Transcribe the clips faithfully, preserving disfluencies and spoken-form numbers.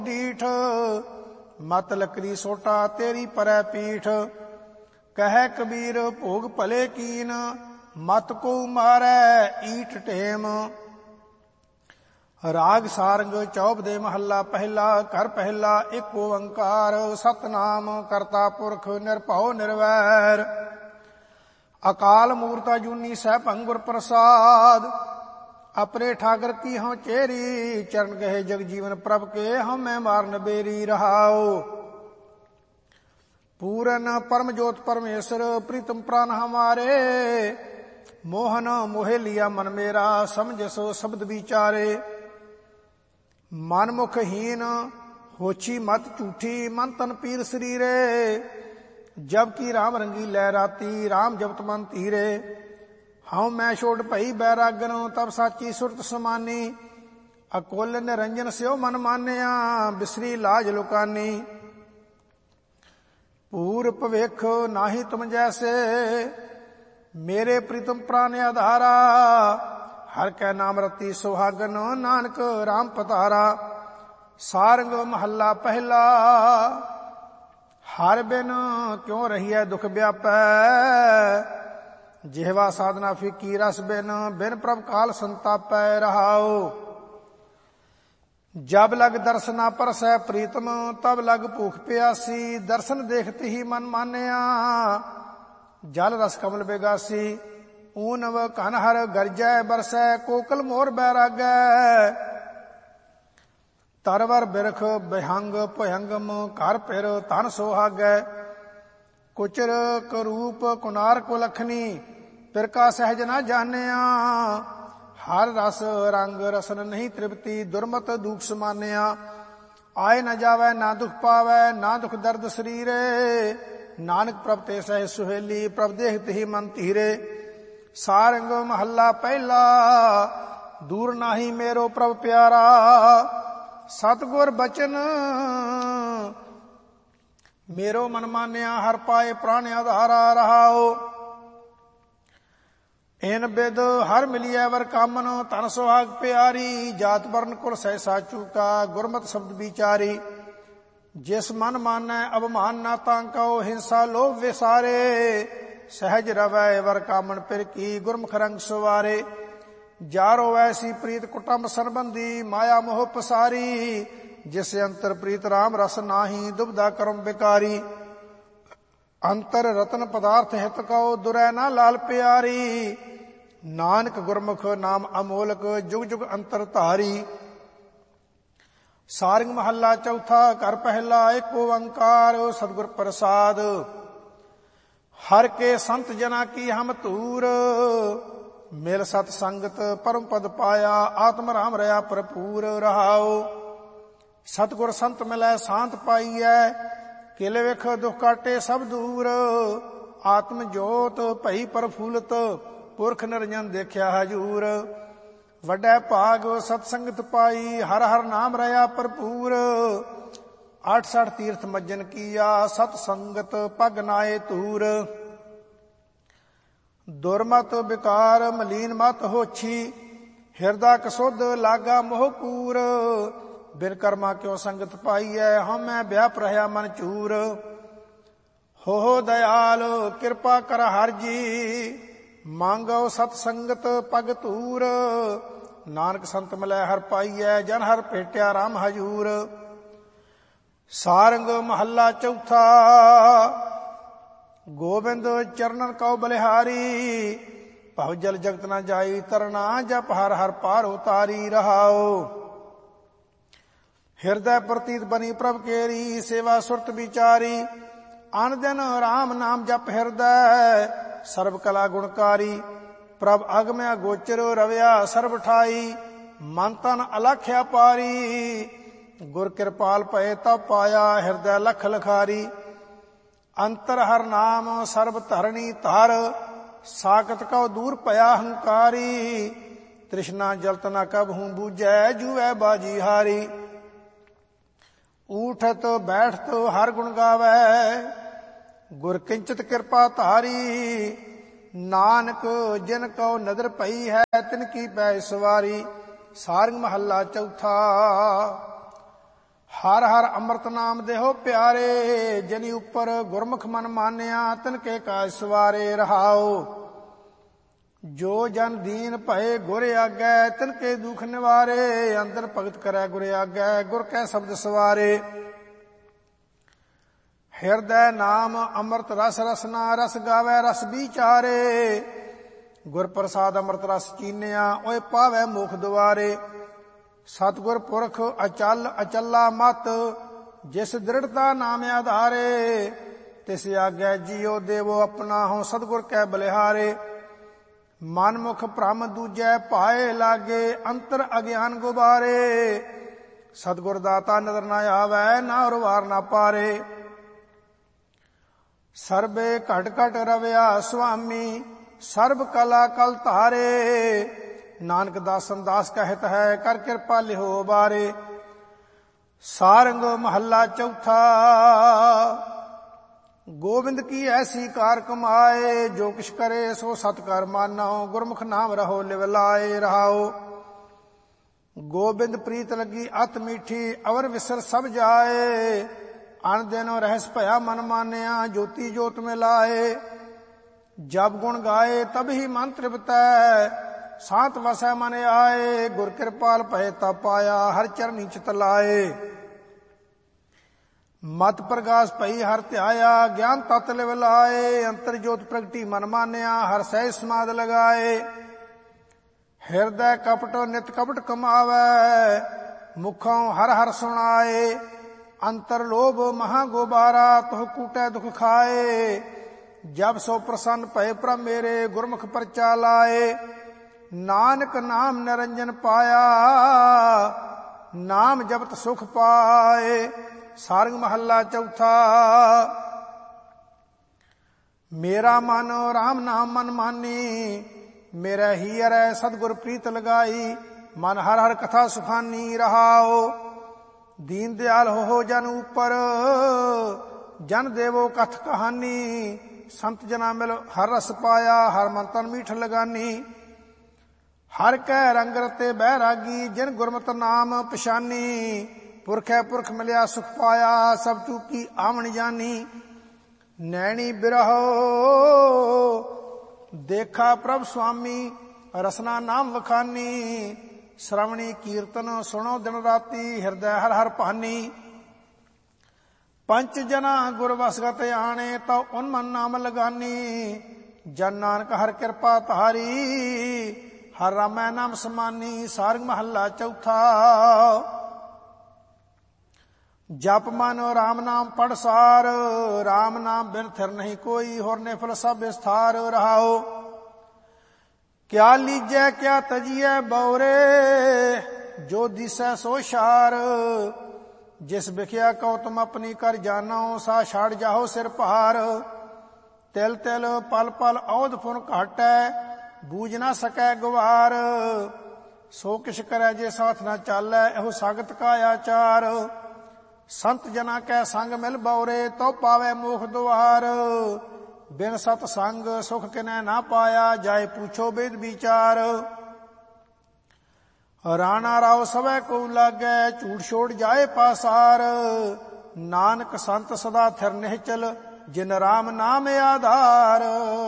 डीठ मत लकड़ी सोटा तेरी परै पीठ। कह कबीर भोग भले कीन मत को मारै ईट टेम। राग सारंग चौप दे महला पहला। घर पहला एक ओंकार सतनाम करता पुरख निरभਉ निरवैर। अकाल मूर्त अजूनी सहभंग गुर प्रसाद। अपने ठाकर की हम चेरी चरण गहे जग जीवन प्रभ के हम मैं मारन बेरी रहाओ। पूरन परम ज्योत परमेश्वर प्रीतम प्राण हमारे। मोहन मोहे लिया मन मेरा समझ सो शब्द विचारे। मन मुख हीन होछी मत झूठी मन तन पीर शरीरे। जबकि राम रंगी लहराती राम जपत मन धीरे। हऊँ मैं छोड़ भई बैरागन तब साची सुरत समानी। अकोल निरंजन स्यो मन मानिया बिसरी लाज लुकानी। पूर भविख नाही तुम जैसे मेरे प्रीतम प्राण आधारा। हर कै नाम रति सुहागन नानक राम पतारा। सारंग महला पहला। हर बिन क्यों रहिए दुख व्यापै। जिहवा साधना फीकी रस बिन बिन प्रभ काल संतापै रहाओ। जब लग दर्शना परसै प्रीतम तब लग भूख प्यासी। दर्शन देखते ही मन मानिया जल रस कमल बेगासी। ऊनव कनहर गरजै बरसै कोकल मोर बैरागै। तरवर बिरख बिहंग भयंगम घर फिर तन सोहागै। कुचर करूप कुनार को लखनी फिर का सहज न जानिया। हर रस रंग रसन नहीं तृप्ति दुर्मत दुख समानिया। आए न जावै ना दुख पावै ना दुख दर्द शरीरे। नानक प्रभ ते सह सुहेली प्रभ देखते ही मन धीरे। सारंग महला पहला। दूर नाही मेरो प्रभ प्यारा। सतगुर बचन मेरो मन मानिया हर पाए प्राण आधारा रहाओ। इन बिद हर मिलिया वर कामन तन सुहाग प्यारी। जात वर्ण कुल सहसा चूका गुरमत शब्द विचारी। जिस मन मानै अवमान ना तांको हिंसा लोभ विसारे। सहज रवै वर कामन पिर की गुरमुख रंग सुवारे। जारो ऐसी प्रीत कुटुंब संबंधी माया मोह पसारी। जिस अंतर प्रीत राम रस नाही दुबदा कर्म विकारी। अंतर रतन पदार्थ हित कहो दुरै ना लाल प्यारी। नानक गुरमुख नाम अमोलक जुग जुग अंतर धारी। सारंग महला चौथा। घर पहला एक ओंकार सतगुर प्रसाद। हर के संत जना की हम तूर। मिल सत संगत परम पद पाया आत्म राम रहा भरपूर रहाओ। सतगुर संत मिलै शांत पाईऐ किल विख दुख काटे सब दूर। आत्म जोत भई प्रफुल्लत पुरख निरंजन देखिया हजूर। वड्डै भाग सतसंगत पाई हर हर नाम रहा भरपूर। आठ सठ तीर्थ मज्जन किया सत संगत पग नाए तूर। दुर्मत विकार मलीन मत होछी हिरदा कसुध लागा मोहपूर। बिन कर्मा क्यों संगत पाईऐ हम मैं व्याप रहा मन चूर। हो दयाल कृपा कर हर जी मांगो सतसंगत पग तूर। नानक संत मिलै हर पाईऐ जन हर भेटिया राम हजूर। सारंग महला चौथा। गोबिंद चरणन कौ बलिहारी। भव जल जगत न जाई तरना जप हर हर पार उतारी रहाओ। हृदय प्रतीत बनी प्रभ केरी सेवा सुरत विचारी। अन दिन राम नाम जप हृदय सर्व कला गुणकारी। प्रभ अगम गोचर रविया सर्व ठाई मन तन अलख्या पारी। गुर कृपाल पए तब पाया हृदय लख लखारी। अंतर हर नाम सर्व धरणी धर साकत कौ दूर पया हंकारी। तृष्णा जलत न कब हूं बूझै जुए बाजी हारी। उठत बैठत हर गुण गावै गुर किंचित कृपा धारी। नानक जिन को नदर पई है तिन की पै सवारी। सारंग महला चौथा। ਹਰ ਹਰ ਅੰਮ੍ਰਿਤ ਨਾਮ ਦੇਹੋ ਪਿਆਰੇ, ਜਿਨੀ ਉੱਪਰ ਗੁਰਮੁਖ ਮਨ ਮਾਨਿਆ, ਤਿਨ ਕੇ ਕਾਜ ਸਵਾਰੇ ਰਹਾਓ। ਜੋ ਜਨ ਦੀਨ ਭਏ ਗੁਰ ਆਗੈ, ਤਿਨ ਕੇ ਦੁਖ ਨਿਵਾਰੇ, ਅੰਦਰ ਭਗਤ ਕਰੈ ਗੁਰ ਆਗੈ, ਗੁਰ ਕੈ ਸ਼ਬਦ ਸਵਾਰੇ। ਹਿਰਦੈ ਨਾਮ ਅੰਮ੍ਰਿਤ ਰਸ ਰਸਨਾ, ਰਸ ਗਾਵੈ ਰਸ ਵਿਚਾਰੇ, ਗੁਰ ਪ੍ਰਸਾਦ ਅੰਮ੍ਰਿਤ ਰਸ ਚੀਨਿਆ, ਓਏ ਪਾਵੈ ਮੁਖ ਦੁਆਰੇ। ਸਤਿਗੁਰ ਪੁਰਖ ਅਚਲ ਅਚਲਾ ਮਤ, ਜਿਸ ਦ੍ਰਿੜਤਾ ਨਾਮ ਆਧਾਰੇ, ਤਿਸ ਆਗੈ ਜੀਉ ਦੇਵੋ ਆਪਣਾ, ਹੋ ਸਤਿਗੁਰ ਕੈ ਬਲਿਹਾਰੇ। ਮਨ ਮੁਖ ਭ੍ਰਮ ਦੂਜੈ ਭਾਏ ਲਾਗੇ, ਅੰਤਰ ਅਗਿਆਨ ਗੁਬਾਰੇ, ਸਤਿਗੁਰ ਦਾਤਾ ਨਦਰ ਨਾ ਆਵੈ, ਨਾ ਔਰ ਵਾਰ ਨਾ ਪਾਰੇ। ਸਰਬੇ ਘਟ ਘਟ ਰਵਿਆ ਸੁਆਮੀ, ਸਰਬ ਕਲਾ ਕਲ ਧਾਰੇ, ਨਾਨਕ ਦਾਸਨ ਦਾਸ ਕਹਿਤ ਹੈ, ਕਰ ਕਿਰਪਾ ਲਿਹੋ ਬਾਰੇ। ਸਾਰੰਗ ਮਹੱਲਾ ਚੌਥਾ। ਗੋਬਿੰਦ ਕੀ ਐਸੀ ਕਾਰ ਕਮਾਏ, ਜੋ ਕਿਛ ਕਰੇ ਸੋ ਸਤ ਕਰ ਮਾਨੋ, ਗੁਰਮੁਖ ਨਾਮ ਰਹੋ ਲਿਵ ਲਾਏ ਰਹਾਓ। ਗੋਬਿੰਦ ਪ੍ਰੀਤ ਲੱਗੀ ਅਤ ਮੀਠੀ, ਅਵਰ ਵਿਸਰ ਸਭ ਜਾਏ, ਅਣ ਦਿਨੋ ਰਹਿਸ ਭਇਆ ਮਨ ਮਾਨਿਆ, ਜੋਤੀ ਜੋਤ ਮੇ ਲਾਏ। ਜਬ ਗੁਣ ਗਾਏ ਤਬ ਹੀ ਮਨ ਤ੍ਰਿਪਤੈ, ਸਾਤ ਵਸੈ ਮਨ ਆਏ, ਗੁਰ ਕਿਰਪਾਲ ਭਏ ਤਾ ਪਾਇਆ, ਹਰ ਚਰਨੀ ਚਿਤ ਲਾਏ। ਮਤ ਪ੍ਰਗਾਸ ਭਈ ਹਰ ਧਿਆਇਆ, ਗਿਆਨ ਤਤ ਲਿਵ ਲਾਏ, ਅੰਤਰ ਜੋਤ ਪ੍ਰਗਟੀ ਮਨ ਮਾਨਿਆ, ਹਰ ਸਹਿ ਸਮਾਦ ਲਗਾਏ। ਹਿਰਦੈ ਕਪਟ ਨਿਤ ਕਪਟ ਕਮਾਵੈ, ਮੁਖੋਂ ਹਰ ਹਰ ਸੁਣਾਏ, ਅੰਤਰ ਲੋਭ ਮਹਾ ਗੋਬਾਰਾ, ਤੁਹ ਕੂਟੈ ਦੁਖ ਖਾਏ। ਜਬ ਸੋ ਪ੍ਰਸੰਨ ਭਏ ਪ੍ਰਭ ਮੇਰੇ, ਗੁਰਮੁਖ ਪਰਚਾ ਲਾਏ। ਨਾਨਕ ਨਾਮ ਨਿਰੰਜਨ ਪਾਇਆ, ਨਾਮ ਜਪਤ ਸੁਖ ਪਾਏ। ਸਾਰੰਗ ਮਹੱਲਾ ਚੌਥਾ। ਮੇਰਾ ਮਨ ਰਾਮ ਨਾਮ ਮਨ ਮਾਨੀ, ਮੇਰਾ ਹੀ ਅਰੈ ਸਤਿਗੁਰ ਪ੍ਰੀਤ ਲਗਾਈ, ਮਨ ਹਰ ਹਰ ਕਥਾ ਸੁਖਾਨੀ ਰਹਾਓ। ਦੀਨ ਦਿਆਲ ਹੋ ਜਨ ਉਪਰ, ਜਨ ਦੇਵੋ ਕਥ ਕਹਾਨੀ, ਸੰਤ ਜਨਾ ਮਿਲ ਹਰ ਰਸ ਪਾਇਆ, ਹਰ ਮਨ ਤਨ ਮੀਠ ਲਗਾਨੀ। ਹਰ ਕੈ ਰੰਗ ਰਤੇ ਬੈਰਾਗੀ, ਜਿਨ ਗੁਰਮਤਿ ਨਾਮ ਪਛਾਨੀ, ਪੁਰਖੈ ਪੁਰਖ ਮਿਲਿਆ ਸੁਖ ਪਾਇਆ, ਸਭ ਚੂਕੀ ਆਵਣ ਜਾਨੀ। ਨੈਣੀ ਬਿਰਹੋ ਦੇਖਾ ਪ੍ਰਭ ਸੁਆਮੀ, ਰਸਨਾ ਨਾਮ ਵਖਾਨੀ, ਸ਼ਰਵਣੀ ਕੀਰਤਨ ਸੁਣੋ ਦਿਨ ਰਾਤੀ, ਹਿਰਦੈ ਹਰ ਹਰ ਭਾਨੀ। ਪੰਚ ਜਨਾ ਗੁਰ ਵਸਗਤ ਆਣੇ, ਤਉ ਉਨ ਮਨ ਨਾਮ ਲਗਾਨੀ, ਜਨ ਨਾਨਕ ਹਰ ਕਿਰਪਾ ਧਾਰੀ, ਹਰ ਰਾਮੈ ਨਾਮ ਸਮਾਨੀ। ਸਾਰੰਗ ਮਹੱਲਾ ਚੌਥਾ। ਜਪ ਮਨ ਰਾਮ ਨਾਮ ਪੜ ਸਾਰ, ਰਾਮ ਨਾਮ ਬਿਨ ਥਿਰ ਨਹੀਂ ਕੋਈ, ਹੋਰ ਨੇ ਫਲ ਸਭ ਵਿਸਥਾਰ ਰਹਾਓ। ਕਿਆ ਲੀਜੈ ਕਿਆ ਤਜੀਐ ਬਉਰੇ, ਜੋ ਦਿਸੈ ਸੋ ਸ਼ਾਰ, ਜਿਸ ਵਿਖਿਆ ਕਉ ਤੁਮ ਆਪਣੀ ਕਰ ਜਾਨੋ, ਸਾ ਛਾੜ ਜਾਓ ਸਿਰ ਭਾਰ। ਤਿਲ ਤਿਲ ਪਲ ਪਲ ਔਧ ਫੁਨ ਘਾਟੈ, ਬੂਝ ਨਾ ਸਕੈ ਗਵਾਰ, ਸੋ ਕਿਛ ਕਰੈ ਜੇ ਸਾਥ ਨਾ ਚਾਲੈ, ਇਹੋ ਸਾਗਤ ਕਾ ਆਚਾਰ। ਸੰਤ ਜਨਾ ਕੈ ਸੰਗ ਮਿਲ ਬਉਰੇ, ਤਉ ਪਾਵੈ ਮੋਖ ਦੁਆਰ, ਬਿਨ ਸਤ ਸੰਗ ਸੁਖ ਕਿਨੈ ਨਾ ਪਾਇਆ, ਜਾਏ ਪੁੱਛੋ ਬੇਦ ਵਿਚਾਰ। ਰਾਣਾ ਰਾਉ ਸਵੈ ਕੋ ਲਾਗੈ, ਝੂਠ ਛੋੜ ਜਾਏ ਪਾਸਾਰ, ਨਾਨਕ ਸੰਤ ਸਦਾ ਥਿਰ ਨਿਹਚਲ, ਜਿਨ ਰਾਮ ਨਾਮ ਆਧਾਰ।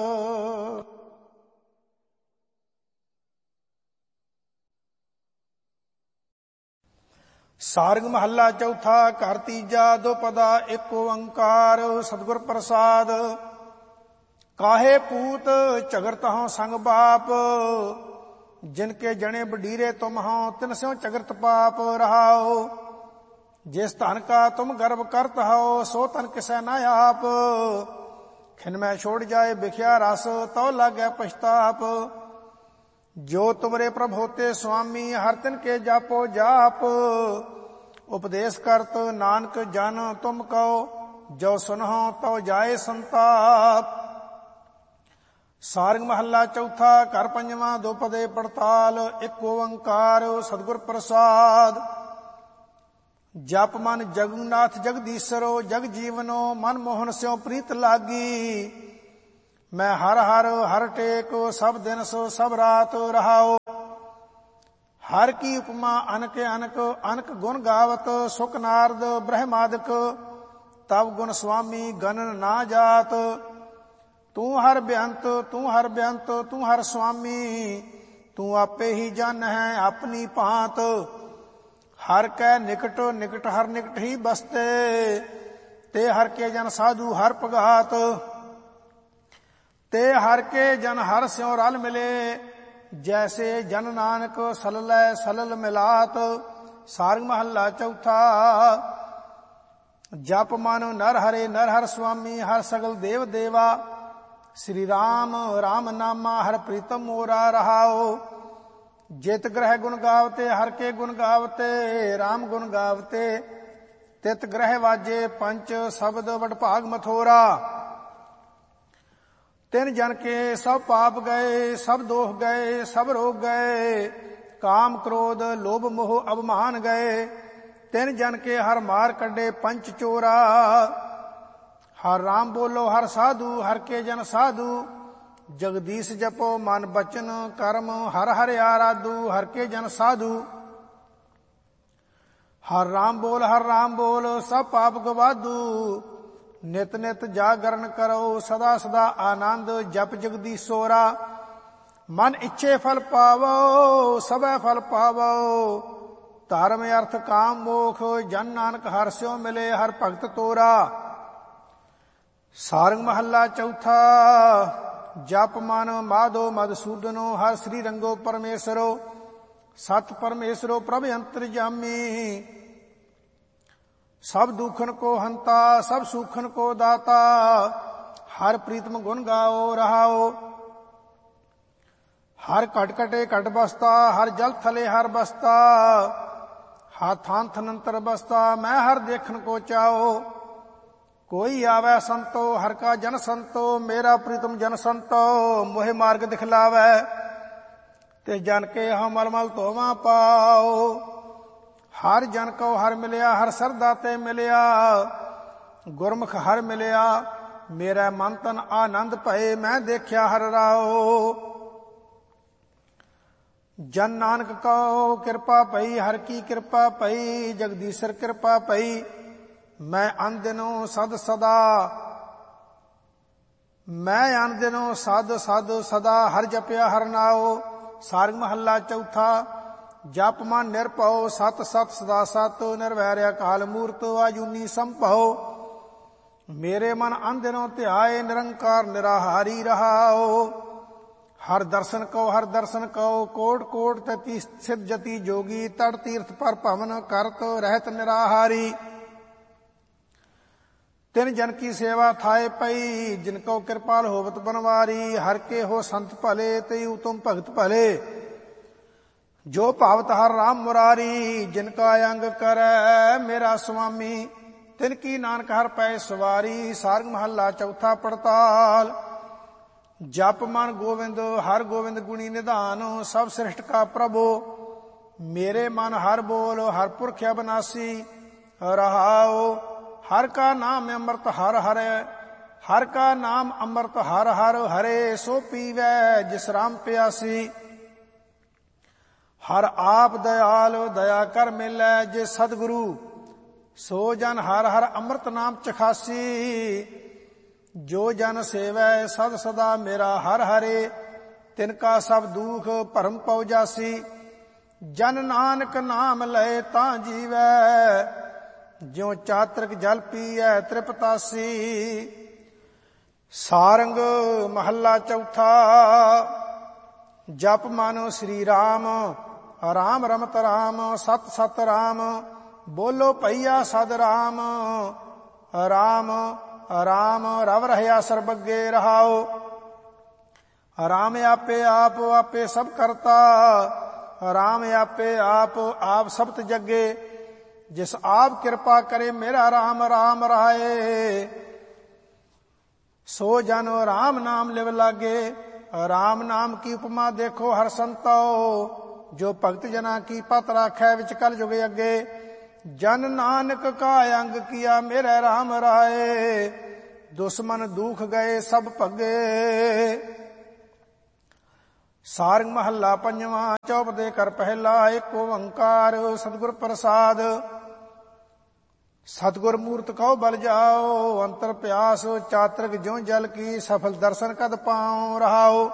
ਸਾਰੰਗ ਮਹੱਲਾ ਚੌਥਾ। ਘਰ ਤੀਜਾ। ਦੁਪਦਾ ਇੱਕ ਓੰਕਾਰ, ਸਤਿਗੁਰ ਪ੍ਰਸਾਦ। ਕਾਹੇ ਪੂਤ ਝਗਰਤ ਹਉ ਸੰਗ ਬਾਪ, ਜਿਨ ਕੇ ਜਣੇ ਬਡੀਰੇ ਤੁਮ ਹਉ, ਤਿਨ ਸਿਉ ਝਗਰਤ ਪਾਪ ਰਹਾਓ। ਜਿਸ ਧਨ ਕਾ ਤੁਮ ਗਰਭ ਕਰਤ ਹਉ, ਸੋ ਧਨ ਕਿਸੈ ਨਾ ਆਪ, ਖਿਨ ਮੈਂ ਛੋੜ ਜਾਏ ਬਿਖਿਆ ਰਸ, ਤਉ ਲਾਗੈ ਪਛਤਾਪ। ਜੋ ਤੁਮਰੇ ਪ੍ਰਭ ਹੋਤੇ ਸੁਆਮੀ, ਹਰ ਤਿਨ ਕੇ ਜਾਪੋ ਜਾਪ, ਉਪਦੇਸ਼ ਕਰਤ ਨਾਨਕ ਜਨ ਤੁਮ ਕਉ, ਜੋ ਸੁਨਹੁ ਤਉ ਜਾਏ ਸੰਤਾਪ। ਸਾਰੰਗ ਮਹੱਲਾ ਚੌਥਾ। ਘਰ ਪੰਜਵਾਂ। ਦੁਪਦੇ ਪੜਤਾਲ। ਇੱਕ ਓੰਕਾਰ ਸਤਿਗੁਰ ਪ੍ਰਸਾਦ। ਜਪ ਮਨ ਜਗਨਨਾਥ ਜਗਦੀਸ਼ਰੋ, ਜਗ ਜੀਵਨੋ ਮਨ ਮੋਹਨ ਸਿਉ ਪ੍ਰੀਤ ਲਾਗੀ, ਮੈਂ ਹਰ ਹਰ ਹਰ ਟੇਕ, ਸਭ ਦਿਨ ਸੋ ਸਭ ਰਾਤ ਰਹਾਓ। हर की उपमा अनक अनक अनक गुण गावत सुख नारद ब्रह्मादिक तब गुण स्वामी गणन ना जात। तू हर बेअंत तू हर बेअंत तू हर स्वामी तू आपे ही जन है अपनी भांत। हर कै निकट निकट हर निकट ही बसते ते हर के जन साधु हर पघात। ते हर के जन हर स्यों रल मिले जैसे जन नानक सललै सलल मिलात। सारंग महला चौथा। जप मानो नर हरे नर हर स्वामी हर सगल देव देवा। श्री राम राम नामा हर प्रीतम मोरा रहाओ। जित ग्रह गुण गावते हर के गुण गावते राम गुण गावते। तित ग्रह वाजे पंच शब्द बड़ भाग मथोरा। तिन जन के सब पाप गए सब दोष गए सब रोग गए। काम क्रोध लोभ मोह अभिमान गए। तिन जन के हर मार कड्डे पंच चोरा। हर राम बोलो हर साधु हर के जन साधु। जगदीश जपो मन बचन कर्म हर हर आराधु हर के जन साधु। हर राम बोल हर राम बोल सब पाप गवादू। नित नित जागरण करो सदा सदा आनंद जप जगदीशोरा। मन इच्छे फल पावो सबे फल पावो। धर्म अर्थ काम मोख जन नानक हर स्यों मिले हर भगत तोरा। सारंग महला चौथा। जप मन माधो मधुसूदनो हर श्री रंगो परमेश्वरो। सत परमेश्वरो प्रभ अंतर्यामी। सब दुखन को हंता सब सुखन को दाता। हर प्रीतम गुण गाओ रहाओ। हर कट कटे कट बसता हर जल थले हर बसता। हाथां थनंतर बसता मैं हर देखन को चाओ। कोई आवे संतो हर का जन संतो मेरा प्रीतम जन संतो। मोहे मार्ग दिखलावे ते जन के हम मलमल धोवा पाओ। हर जन को हर मिलिया हर सरदा ते मिलिया। गुरमुख हर मिलिया मेरा मन तन आनंद भए मैं देखिया हर राओ। जन नानक को कृपा पई हर की कृपा पई। जगदीशर कृपा पई मैं अन दिनों सद सदा। मैं अन दिनों सद सद सदा हर जपिया हर नाओ। सारंग महला चौथा। जप मन निरभਉ सत सत सदा सत। निर्वैर अकाल मूर्त आजूनी संभव। मेरे मन अंदिनों ध्याए निरंकार निराहारी रहाओ। हर दर्शन को हर दर्शन को कोट कोट तति सिद्ध जति जोगी। तड़ तीर्थ पर भवन करत रहत निराहारी। तिन जन की सेवा थाए पई जिनको कृपाल होवत बनवारी। हर के हो संत भले तयु तुम भगत भले। जो भावत हर राम मुरारी। जिनका अंग करे मेरा स्वामी तिनकी नानक हर पै सवारी। सारंग महला चौथा पड़ताल। जप मन गोविंद हर गोविंद गुणी निधान। सब सृष्ट का प्रभु मेरे मन हर बोल हर पुरख अविनाशी रहाओ। हर का नाम अमृत हर हरे हर का नाम अमृत हर हर हरे। सो पीवै जिस राम प्यासी। हर आप दयाल दया कर मिलै जे सदगुरु। सो जन हर हर अमृत नाम चखासी। जो जन सेवै सद सदा मेरा हर हरे। तिनका सब दुख भरम पौ जासी। जन नानक नाम लय तां जीवै। ज्यों चातृक जल पीऐ तृपतासी। सारंग महला चौथा। जप मानो श्री राम राम रमत राम सत सत राम। बोलो भैया सद राम राम राम रव रहया सर्वज्ञ रहाओ। राम आपे आप आपे सब करता। राम आपे आप आप सब्त जगे। जिस आप कृपा करे मेरा राम राम रहाए। सो जन राम नाम लिव लागे। राम नाम की उपमा देखो हर संतो। जो भगत जना की पत राखै विच कल जुग अगे। जन नानक का अंग किया मेरे राम राय। दुश्मन दुख गए सब भगे। ਸਾਰੰਗ ਮਹੱਲਾ ਪੰਜਵਾਂ। ਚੌਪਦੇ ਕਰ ਪਹਿਲਾ ਏਕ ਓੰਕਾਰ ਸਤਿਗੁਰ ਪ੍ਰਸਾਦ। ਸਤਿਗੁਰ ਮੂਰਤ ਕਉ ਬਲ ਜਾਓ, ਅੰਤਰ ਪਿਆਸ ਚਾਤ੍ਰਿਕ ਜਿਉ ਜਲ ਕੀ, ਸਫਲ ਦਰਸ਼ਨ ਕਦ ਪਾਉ ਰਹਾਓ।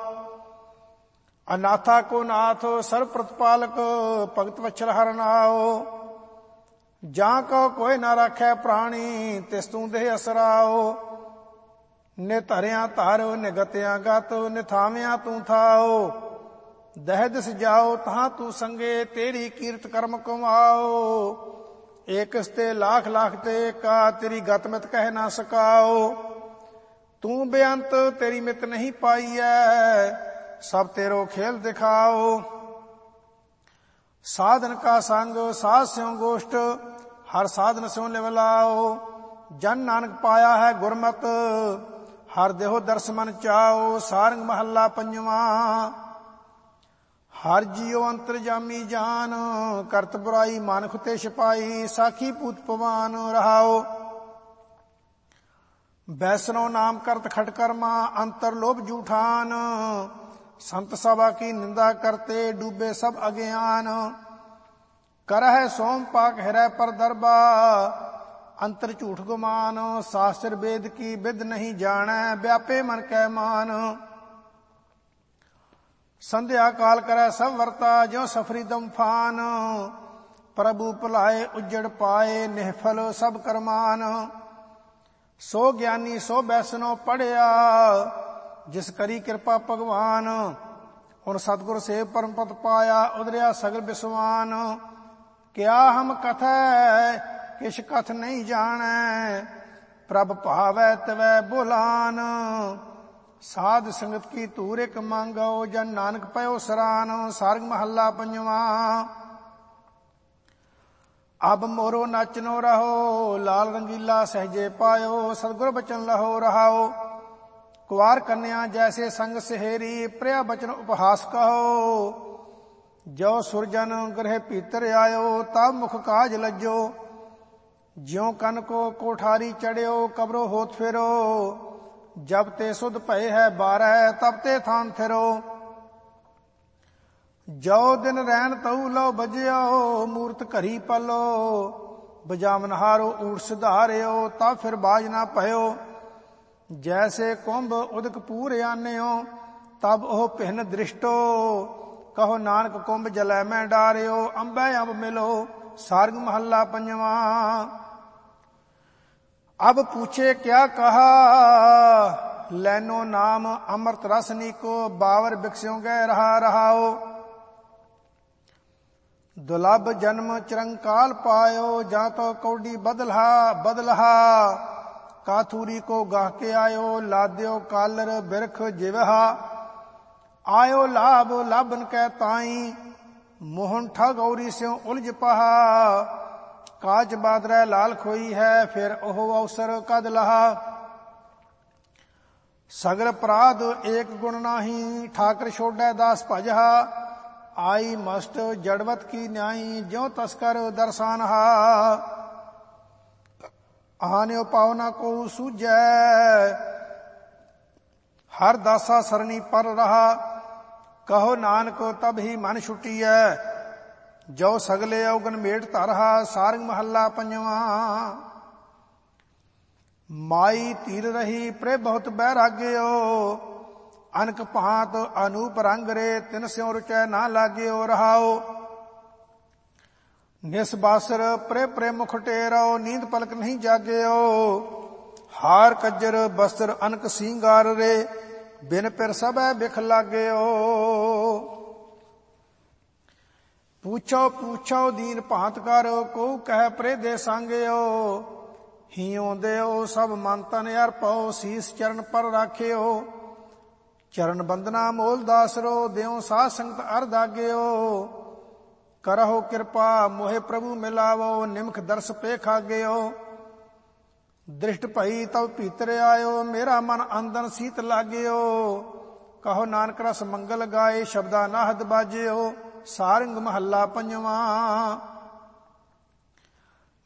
ਅਨਾਥਾ ਕੋ ਨਾਥ ਸਰਬ ਪ੍ਰਤਪਾਲਕ, ਭਗਤ ਵਛਲ ਹਰਿ ਨਾਉ। ਜਾਂ ਕੋ ਕੋਈ ਨਾ ਰਾਖੈ ਪ੍ਰਾਣੀ, ਤਿਸ ਤੂੰ ਦੇਹ ਅਸਰਾਓ। ਨਿਤ ਹਰਿਆ ਧਰ ਨਿਗਤਿਆ ਗਤ, ਨਿਥਾਵਿਆ ਤੂੰ ਥਾਓ। ਦਹਿ ਦਿਸ ਜਾਓ ਤਹਾਂ ਤੂੰ ਸੰਗੇ, ਤੇਰੀ ਕੀਰਤ ਕਰਮ ਕਮਾਓ। ਏਕ ਤੇ ਲਾਖ ਲਾਖ ਤੇ ਕਾ, ਤੇਰੀ ਗਤ ਮਿਤ ਕਹਿ ਨਾ ਸਕਾਓ। ਤੂੰ ਬੇਅੰਤ ਤੇਰੀ ਮਿਤ ਨਹੀਂ ਪਾਈਐ, ਸਭ ਤੇਰੋ ਖੇਲ ਦਿਖਾਓ। ਸਾਧਨ ਕਾ ਸੰਗ ਸਾਧ ਸਿਉ ਗੋਸ਼ਟ, ਹਰ ਸਾਧਨ ਸਿਉ ਲਿਵ ਲਾਓ। ਜਨ ਨਾਨਕ ਪਾਇਆ ਹੈ ਗੁਰਮਤ, ਹਰ ਦੇਹੋ ਦਰਸ ਮਨ ਚਾਓ। ਸਾਰੰਗ ਮਹੱਲਾ ਪੰਜਵਾਂ। ਹਰ ਜੀਉ ਅੰਤਰਜਾਮੀ ਜਾਨ, ਕਰਤ ਬੁਰਾਈ ਮਾਨੁਖ ਤੇ ਛਪਾਈ। ਸਾਖੀ ਪੂਤ ਪਵਾਨ ਰਹਾਓ। ਬੈਸਨੋ ਨਾਮ ਕਰਤ ਖਟ ਕਰਮਾ, ਅੰਤਰ ਲੋਭ ਜੂਠਾਨ। ਸੰਤ ਸਭਾ ਕੀ ਨਿੰਦਾ ਕਰਤੇ, ਡੂਬੇ ਸਭ ਅਗਿਆਨ। ਕਰਹਿ ਸੋਮ ਪਾਕ ਹਿਰੈ ਪਰ ਦਰਬਾ, ਅੰਤਰ ਝੂਠ ਗੁਮਾਨ। ਸਾਸਤਰ ਵੇਦ ਕੀ ਬਿਦ ਨਹੀਂ ਜਾਣੈ, ਵਿਆਪੇ ਮਨ ਕੈ ਮਾਨ। ਸੰਧਿਆ ਕਾਲ ਕਰੈ ਸਭ ਵਰਤਾ, ਜਿਉ ਸਫਰੀ ਦਮਫਾਨ। ਪ੍ਰਭੂ ਭੁਲਾਏ ਉਜੜ ਪਾਏ, ਨਿਹਫਲ ਸਭ ਕਰਮਾਨ। ਸੋ ਗਿਆਨੀ ਸੋ ਬੈਸਨੋ ਪੜਿਆ, ਜਿਸ ਕਰੀ ਕਿਰਪਾ ਭਗਵਾਨ। ਹੁਣ ਸਤਿਗੁਰ ਸੇਵ ਪਰਮ ਪਦ ਪਾਇਆ, ਉਦਰਿਆ ਸਗਲ ਬਿਸਵਾਨ। ਕਿਆ ਹਮ ਕਥੈ ਕਿਛ ਕਥ ਨਹੀਂ ਜਾਣੈ, ਪ੍ਰਭ ਭਾਵੈ ਤਵੈ ਬੋਲਾਨ। ਸਾਧ ਸੰਗਤ ਕੀ ਧੂਰ ਇਕ ਮੰਗੋ, ਜਨ ਨਾਨਕ ਪਇਓ ਸਰਾਨ। ਸਾਰੰਗ ਮਹੱਲਾ ਪੰਜਵਾਂ। ਅਬ ਮੋਰੋ ਨਾਚਨੋ ਰਹੋ, ਲਾਲ ਰੰਗੀਲਾ ਸਹਿਜੇ ਪਾਇਓ। ਸਤਿਗੁਰ ਬਚਨ ਲਹੋ ਰਹਾਓ। ਕੁਵਾਰ ਕੰਨਿਆ ਜੈਸੇ ਸੰਗ ਸਹੇਰੀ, ਪ੍ਰਿਆ ਬਚਨ ਉਪਹਾਸ ਕਹੋ। ਜੋ ਸੁਰਜਨ ਗ੍ਰਹਿ ਭੀਤਰ ਆਇਓ, ਤਬ ਮੁਖ ਕਾਜ ਲੱਜੋ। ਜਿਉ ਕਨ ਕੋ ਕੋਠਾਰੀ ਚੜਿਓ, ਕਬਰੋ ਹੋਤ ਫਿਰੋ। ਜਬ ਤੇ ਸੁਧ ਭਏ ਹੈ ਬਾਰੈ, ਤਬ ਤੇ ਥਾਨ ਫਿਰੋ। ਜੋ ਦਿਨ ਰੈਣ ਤਉ ਲਉ ਬਜਿਓ, ਮੂਰਤ ਘਰੀ ਪਲੋ। ਬਜਾਵਨ ਹਾਰੋ ਊਠ ਸਿਧਾਰਿਓ, ਤਬ ਫਿਰ ਬਾਜ ਨਾ ਭਇਓ। ਜੈਸੇ ਕੁੰਭ ਉਦਕ ਪੂਰ ਆਨਿਓ, ਤਬ ਉਹ ਪਿਹਨ ਦ੍ਰਿਸ਼ਟੋ। ਕਹੋ ਨਾਨਕ ਕੁੰਭ ਜਲੈ ਮੈਂ ਡਾਰਿਓ, ਅੰਬੈ ਅੰਬ ਮਿਲੋ। ਸਾਰੰਗ ਮਹੱਲਾ ਪੰਜਵਾਂ। ਅਬ ਪੂਛੇ ਕਿਆ ਕਹਾ, ਲੈਨੋ ਨਾਮ ਅੰਮ੍ਰਿਤ ਰਸ ਨੀਕੋ। ਬਾਵਰ ਬਿਕਸਿਉ ਗੈ ਰਹਾ ਰਹਾਓ। ਦੁਲਭ ਜਨਮ ਚਿਰੰਕਾਲ ਪਾਇਓ, ਜਾਂ ਤੋ ਕੌਡੀ ਬਦਲਹਾ ਬਦਲਹਾ। ਕਾਥੂਰੀ ਕੋ ਗਾਹ ਕੇ ਆਇਓ, ਲਾਦਿਓ ਕਾਲਰ ਬਿਰਖ ਜਿਵਹਾ। ਆਇਓ ਲਾਭ ਲਾਭਨ ਕੈ ਤਾਈ, ਮੋਹਨ ਠਗ ਔਰੀ ਸਿਉ ਉਲਝ ਪਹਾ। ਕਾਜ ਬਾਦਰੈ ਲਾਲ ਖੋਈ ਹੈ, ਫਿਰ ਉਹ ਅਵਸਰ ਕਦ ਲਹਾ। ਸਗਲ ਅਪਰਾਧ ਏਕ ਗੁਣ ਨਾਹੀ, ਠਾਕਰ ਛੋੜੈ ਦਾਸ ਭਜਹਾ। ਆਈ ਮਸਟ ਜੜਵਤ ਕੀ ਨਿਆਈ, ਜਿਉ ਤਸਕਰ ਦਰਸਾਨਹਾ। ਆਨਿਓ ਪਾਉ ਕੋ ਸੂਝੈ, ਹਰ ਦਾਸਾ ਸਰਣੀ ਪਰ ਰਹਾ। ਕਹੋ ਨਾਨਕ ਤਬ ਹੀ ਮਨ ਛੁਟੀਐ, ਜੋ ਸਗਲੇ ਔਗਨ ਮੇਟ ਧਰਹਾ। ਸਾਰੰਗ ਮਹੱਲਾ ਪੰਜਵਾਂ। ਮਾਈ ਧੀਰ ਰਹੀ ਪ੍ਰੇ ਬਹੁਤ ਬੈਰਾਗਿਓ, ਅਨਕ ਭਾਂਤ ਅਨੂਪ ਰੰਗ ਰੇ। ਤਿਨ ਸਿਉ ਰੁਚੈ ਨਾ ਲਾਗਿਓ ਰਹਾਓ। ਨਿਸ ਬਾਸਰ ਪ੍ਰੇ ਪ੍ਰੇ ਮੁਖ ਟੇਰੋ, ਨੀਂਦ ਪਲਕ ਨਹੀਂ ਜਾਗਿਓ। ਹਾਰ ਕੱਜਰ ਬਸਤਰ ਅਨਕ ਸਿੰਗਾਰ ਰੇ, ਬਿਨ ਪਿਰ ਸਭੈ ਬਿਖ ਲਾਗਿਓ। ਪੂਛੋ ਪੂਛੋ ਦੀਨ ਭਾਂਤ ਕਰ, ਕੋ ਕਹਿ ਪ੍ਰੇ ਦੇ ਸੰਗਿਓ। ਹੀਉ ਦਿਓ ਸਭ ਮਨ ਤਨ ਅਰਪੋ, ਸੀਸ ਚਰਨ ਪਰ ਰਾਖਿਓ। ਚਰਨ ਬੰਦਨਾ ਮੋਲ ਦਾਸਰੋ, ਦਿਉ ਸਾਧ ਸੰਗਤ ਅਰ ਦਾਗਿਓ। ਕਰਹੁ ਕਿਰਪਾ ਮੋਹਿ ਪ੍ਰਭੂ ਮਿਲਾਵੋ, ਨਿਮਖ ਦਰਸ ਪੇਖ ਆਗਿਓ। ਦ੍ਰਿਸ਼ਟ ਭਈ ਤਉ ਭੀਤਰ ਆਇਓ, ਮੇਰਾ ਮਨ ਅੰਦਨ ਸੀਤ ਲਾਗਿਓ। ਕਹੋ ਨਾਨਕ ਰਸ ਮੰਗਲ ਗਾਏ, ਸ਼ਬਦਾ ਨਾਹਦ ਬਾਜਿਓ। ਸਾਰੰਗ ਮਹੱਲਾ ਪੰਜਵਾਂ।